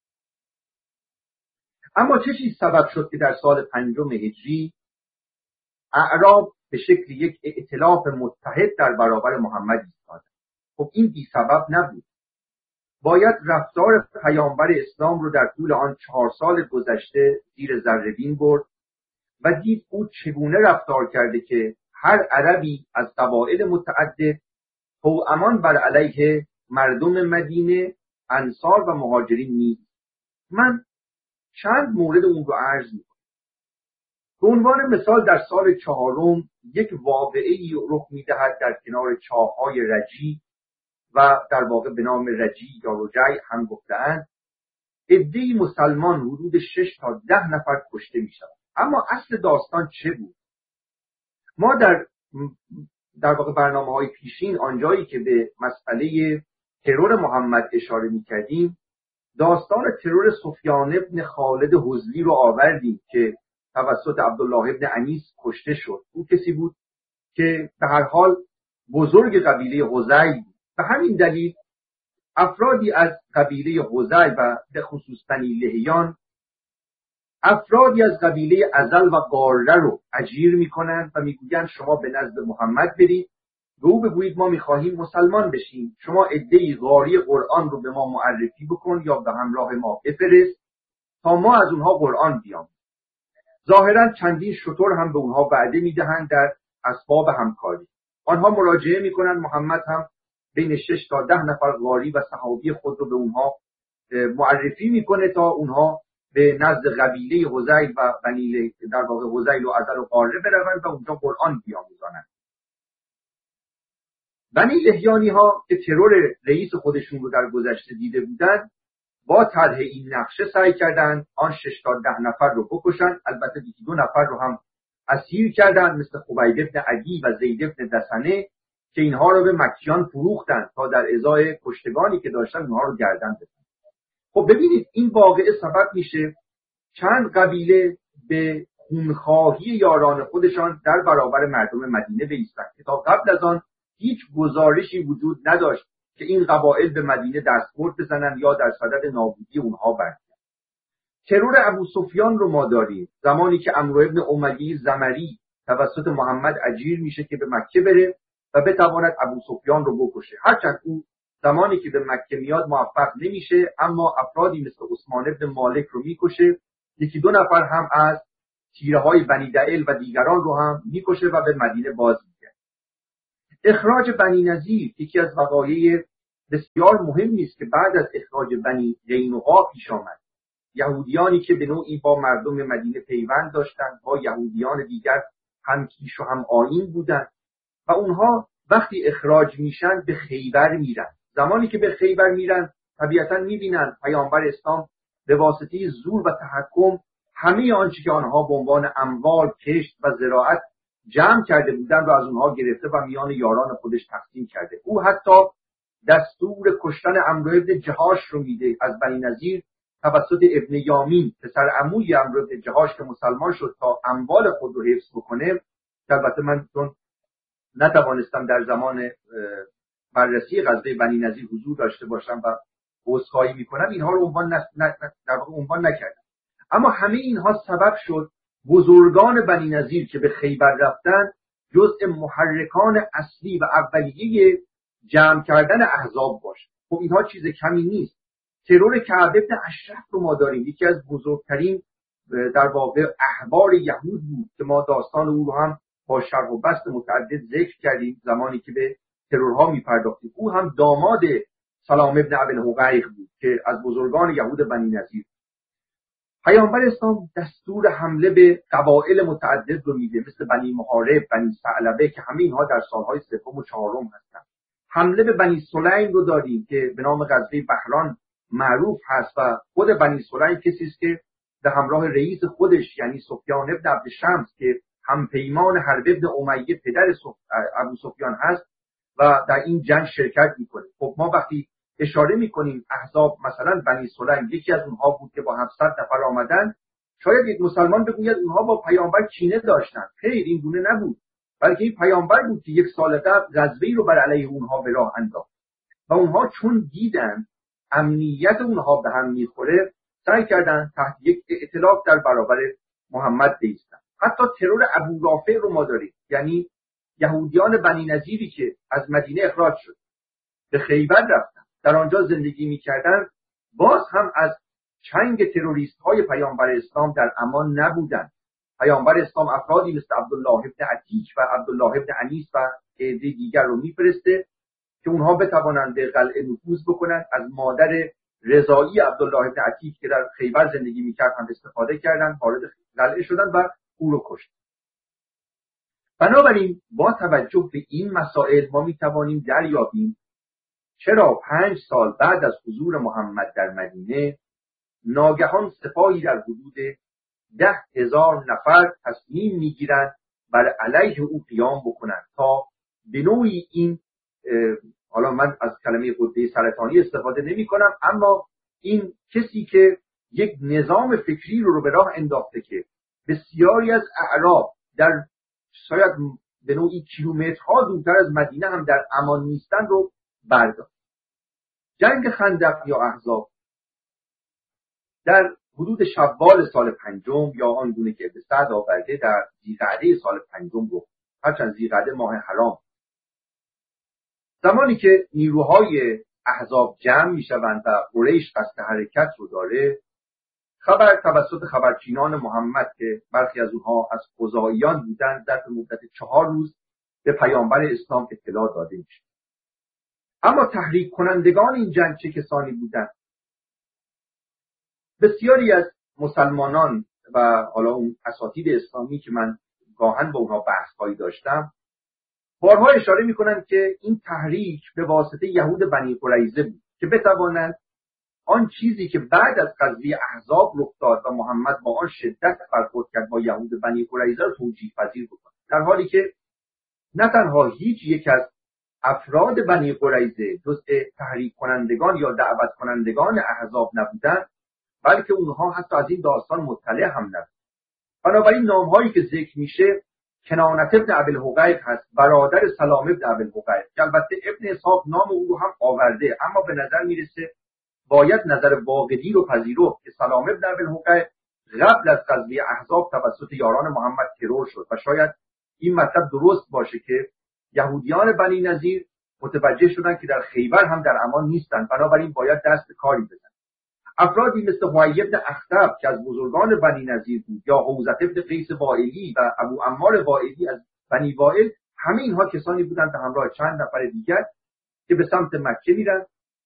اما چه چیز سبب شد که در سال 5 هجری اعراب به شکل یک ائتلاف متحد در برابر محمد ایستادند؟ خب این بی سبب نبود. باید رفتار پیامبر اسلام رو در طول آن 4 سال گذشته زیر ذره‌بین برد و دید او چگونه رفتار کرده که هر عربی از قبایل متعدد توامان بر علیه مردم مدینه، انصار و مهاجرین نیست. من چند مورد اون رو عرض می‌کنم. به عنوان مثال در سال 4 یک واقعه‌ای رخ می‌دهد در کنار چاه‌های رجی و در واقع به نام رجی یا رجی هم گفته‌اند. عده‌ای مسلمان حدود 6 تا 10 نفر کشته می‌شوند. اما اصل داستان چه بود؟ ما در واقع برنامه‌های پیشین آنجایی که به مسئله ترور محمد اشاره می‌کردیم داستان ترور سفیان ابن خالد حزلی رو آوردیم که توسط عبدالله ابن انیس کشته شد. او کسی بود که به هر حال بزرگ قبیله حذیل بود. به همین دلیل افرادی از قبیله حذیل و به خصوص بنی لحیان افرادی از قبیله ازل و قاره رو اجیر میکنند و میگویند شما به نزد محمد برید به او بگویید ما میخواهیم مسلمان بشیم، شما عده‌ای قاری قرآن رو به ما معرفی بکن یا به همراه ما بفرست تا ما از اونها قرآن بیام. ظاهرا چندین شتر هم به اونها وعده میدهند در اسباب همکاری. آنها مراجعه میکنند، محمد هم بین 6 تا 10 نفر قاری و صحابی خود رو به اونها معرفی میکنه تا اونها به نزد قبیله حذیل و بنی در واقع حذیل و ازل و قاره بروند و اونجا قرآن بیاموزانند. بنی لحیانی ها که ترور رئیس خودشون رو در گذشته دیده بودند با طرح این نقشه سعی کردند آن 6 تا 10 نفر رو بکشند. البته 2 نفر رو هم اسیر کردند مثل خبیب بن عدی و زید بن دسنه که اینها رو به مکیان فروختند تا در ازای کشتگانی که داشتن اونها رو گردن بزنند. خب ببینید این واقعه سبب میشه چند قبیله به خونخواهی یاران خودشان در برابر مردم مدینه بایستند که تا قبل از آن هیچ گزارشی وجود نداشت که این قبایل به مدینه دستبرد بزنند یا در صدد نابودی اونها برگردند. ترور ابو سفیان رو ما داریم زمانی که عمرو ابن امیه زمری توسط محمد اجیر میشه که به مکه بره و بتواند ابو سفیان رو بکشه. هرچند او زمانی که به مکه میاد موفق نمیشه اما افرادی مثل عثمان ابن مالک رو میکشه. 1-2 نفر هم از تیره های بنی دعیل و دیگران رو هم میکشه و به مدینه باز میگرده. اخراج بنی نضیر یکی از وقایع بسیار مهمی است که بعد از اخراج بنی قینقاع پیش آمد. یهودیانی که به نوعی با مردم مدینه پیوند داشتند، با یهودیان دیگر هم کیش و هم آیین بودند و اونها وقتی اخراج میشن به خیبر میرن. زمانی که به خیبر میرن طبیعتا میبینن پیامبر اسلام به واسطه زور و تحکم همه آنچه که آنها به عنوان اموال، کشت و زراعت جمع کرده بودن رو از اونها گرفته و میان یاران خودش تقسیم کرده. او حتی دستور کشتن عمرو بن جهاش رو میده از بنی نضیر توسط ابن یامین، پسر عموی عمرو بن جهاش که مسلمان شد تا اموال خود رو حفظ بکنه. البته من چون نتوانستم در زمان بررسی غزوه بنی نضیر حضور داشته باشم و عذرخواهی میکنم، اینها رو عنوان نکردم. اما همه اینها سبب شد بزرگان بنی نضیر که به خیبر رفتن جزء محرکان اصلی و اولیه جمع کردن احزاب باشه. خب اینها چیز کمی نیست. ترور کعب بن اشرف رو ما داریم، یکی از بزرگترین در واقع احبار یهود بود که ما داستان او رو هم با شرح و بسط متعدد ذکر کردیم زمانی که به ترورها میپرداختیم. او هم داماد سلام ابن ابی بود که از بزرگان یهود بنی نضیر. پیامبر اسلام دستور حمله به قبایل متعدد رو میده، مثل بنی محارب، بنی ثعلبه که همه اینها در سالهای سوم و چهارم هستند. حمله به بنی سلیم رو داریم که به نام غزوه بحران معروف هست و خود بنی سلیم کسی است که به همراه رئیس خودش یعنی سفیان ابن عبد شمس که هم پیمان حرب ابن امیه پدر ابو سفیان هست و در این جنگ شرکت میکنه. خب ما وقتی اشاره میکنیم احزاب، مثلا بنی سلیم یکی از اونها بود که با 700 نفر آمدن، شاید یک مسلمان بگوید اونها با پیامبر کینه داشتن. خیر، این گونه نبود، بلکه این پیامبر بود که یک سال قبل غزوه‌ای رو بر علیه اونها به راه انداخت و اونها چون دیدن امنیت اونها به هم میخوره سعی کردن تحت یک ائتلاف در برابر محمد بایستن. حتی ترور ابو رافع رو ما داریم، یعنی یهودیان بنی نضیری که از مدینه اخراج شد به خیبر رفتن، در آنجا زندگی میکردن، باز هم از چنگ تروریست های پیامبر اسلام در امان نبودن. پیامبر اسلام افرادی مثل عبدالله ابن عتیک و عبدالله ابن انیس و عده دیگر رو میفرسته که اونها بتوانند به قلعه نفوذ بکنند. از مادر رضایی عبدالله ابن عتیک که در خیبر زندگی میکرد هم استفاده کردند، وارد قلعه شدند و او رو کشتند. بنابراین با توجه به این مسائل ما میتوانیم دریابیم چرا 5 سال بعد از حضور محمد در مدینه ناگهان سپاهی در حدود 10,000 نفر تصمیم میگیرند بر علیه او قیام بکنند تا به نوعی این حالا من از کلمه غده سرطانی استفاده نمی کنم، اما این کسی که یک نظام فکری رو به راه انداخته که بسیاری از اعراب در شاید به نوعی کیلومترها دورتر از مدینه هم در امان نیستن رو برداشت. جنگ خندق یا احزاب در حدود شوال سال 5 یا آنگونه که ابن سعد آورده در ذی‌قعده سال 5 رو، هرچند ذی‌قعده ماه حرام، زمانی که نیروهای احزاب جمع میشوند و قریش قصد حرکت رو داره، خبر توسط خبرچینان محمد که برخی از اونها از خزاعیان بودند در مدت 4 روز به پیامبر اسلام اطلاع داده میشه. اما تحریک کنندگان این جنگ چه کسانی بودند؟ بسیاری از مسلمانان و حالا اون اساتید اسلامی که من گاهن با اونها بحث‌هایی داشتم بارها اشاره میکنند که این تحریک به واسطه یهود بنی قریظه بود که بتوانند آن چیزی که بعد از قضیه احزاب رخ داد و محمد با آن شدت برخورد کرد با یهود بنی قریظه رو توجیه پذیر بکنند، در حالی که نه تنها هیچ یک از افراد بنی قریظه جزء تحریک کنندگان یا دعوت کنندگان احزاب نبودند، بلکه اونها حتی از این داستان مطلع هم نبودند. بنابراین نامهایی که ذکر میشه کنانة ابن ابی الحقیق هست، برادر سلام ابن ابی الحقیق، که البته ابن اسحاق نام او رو هم آورده، اما به نظر میرسه باید نظر واقعی رو پذیرفت که سلام ابن ابی الحقیق قبل از غزوه احزاب توسط یاران محمد ترور شد و شاید این مطلب درست باشه که یهودیان بنی نضیر متوجه شدن که در خیبر هم در امان نیستن، بنابراین باید دست به کاری بزنن. افرادی مثل حوی بن اخطب که از بزرگان بنی نضیر بود، یا حوزة بن قیس وائلی و ابو عمار وائلی از بنی وائل، همه اینها کسانی بودند به همراه چند نفر دیگر که به سمت مکه میرن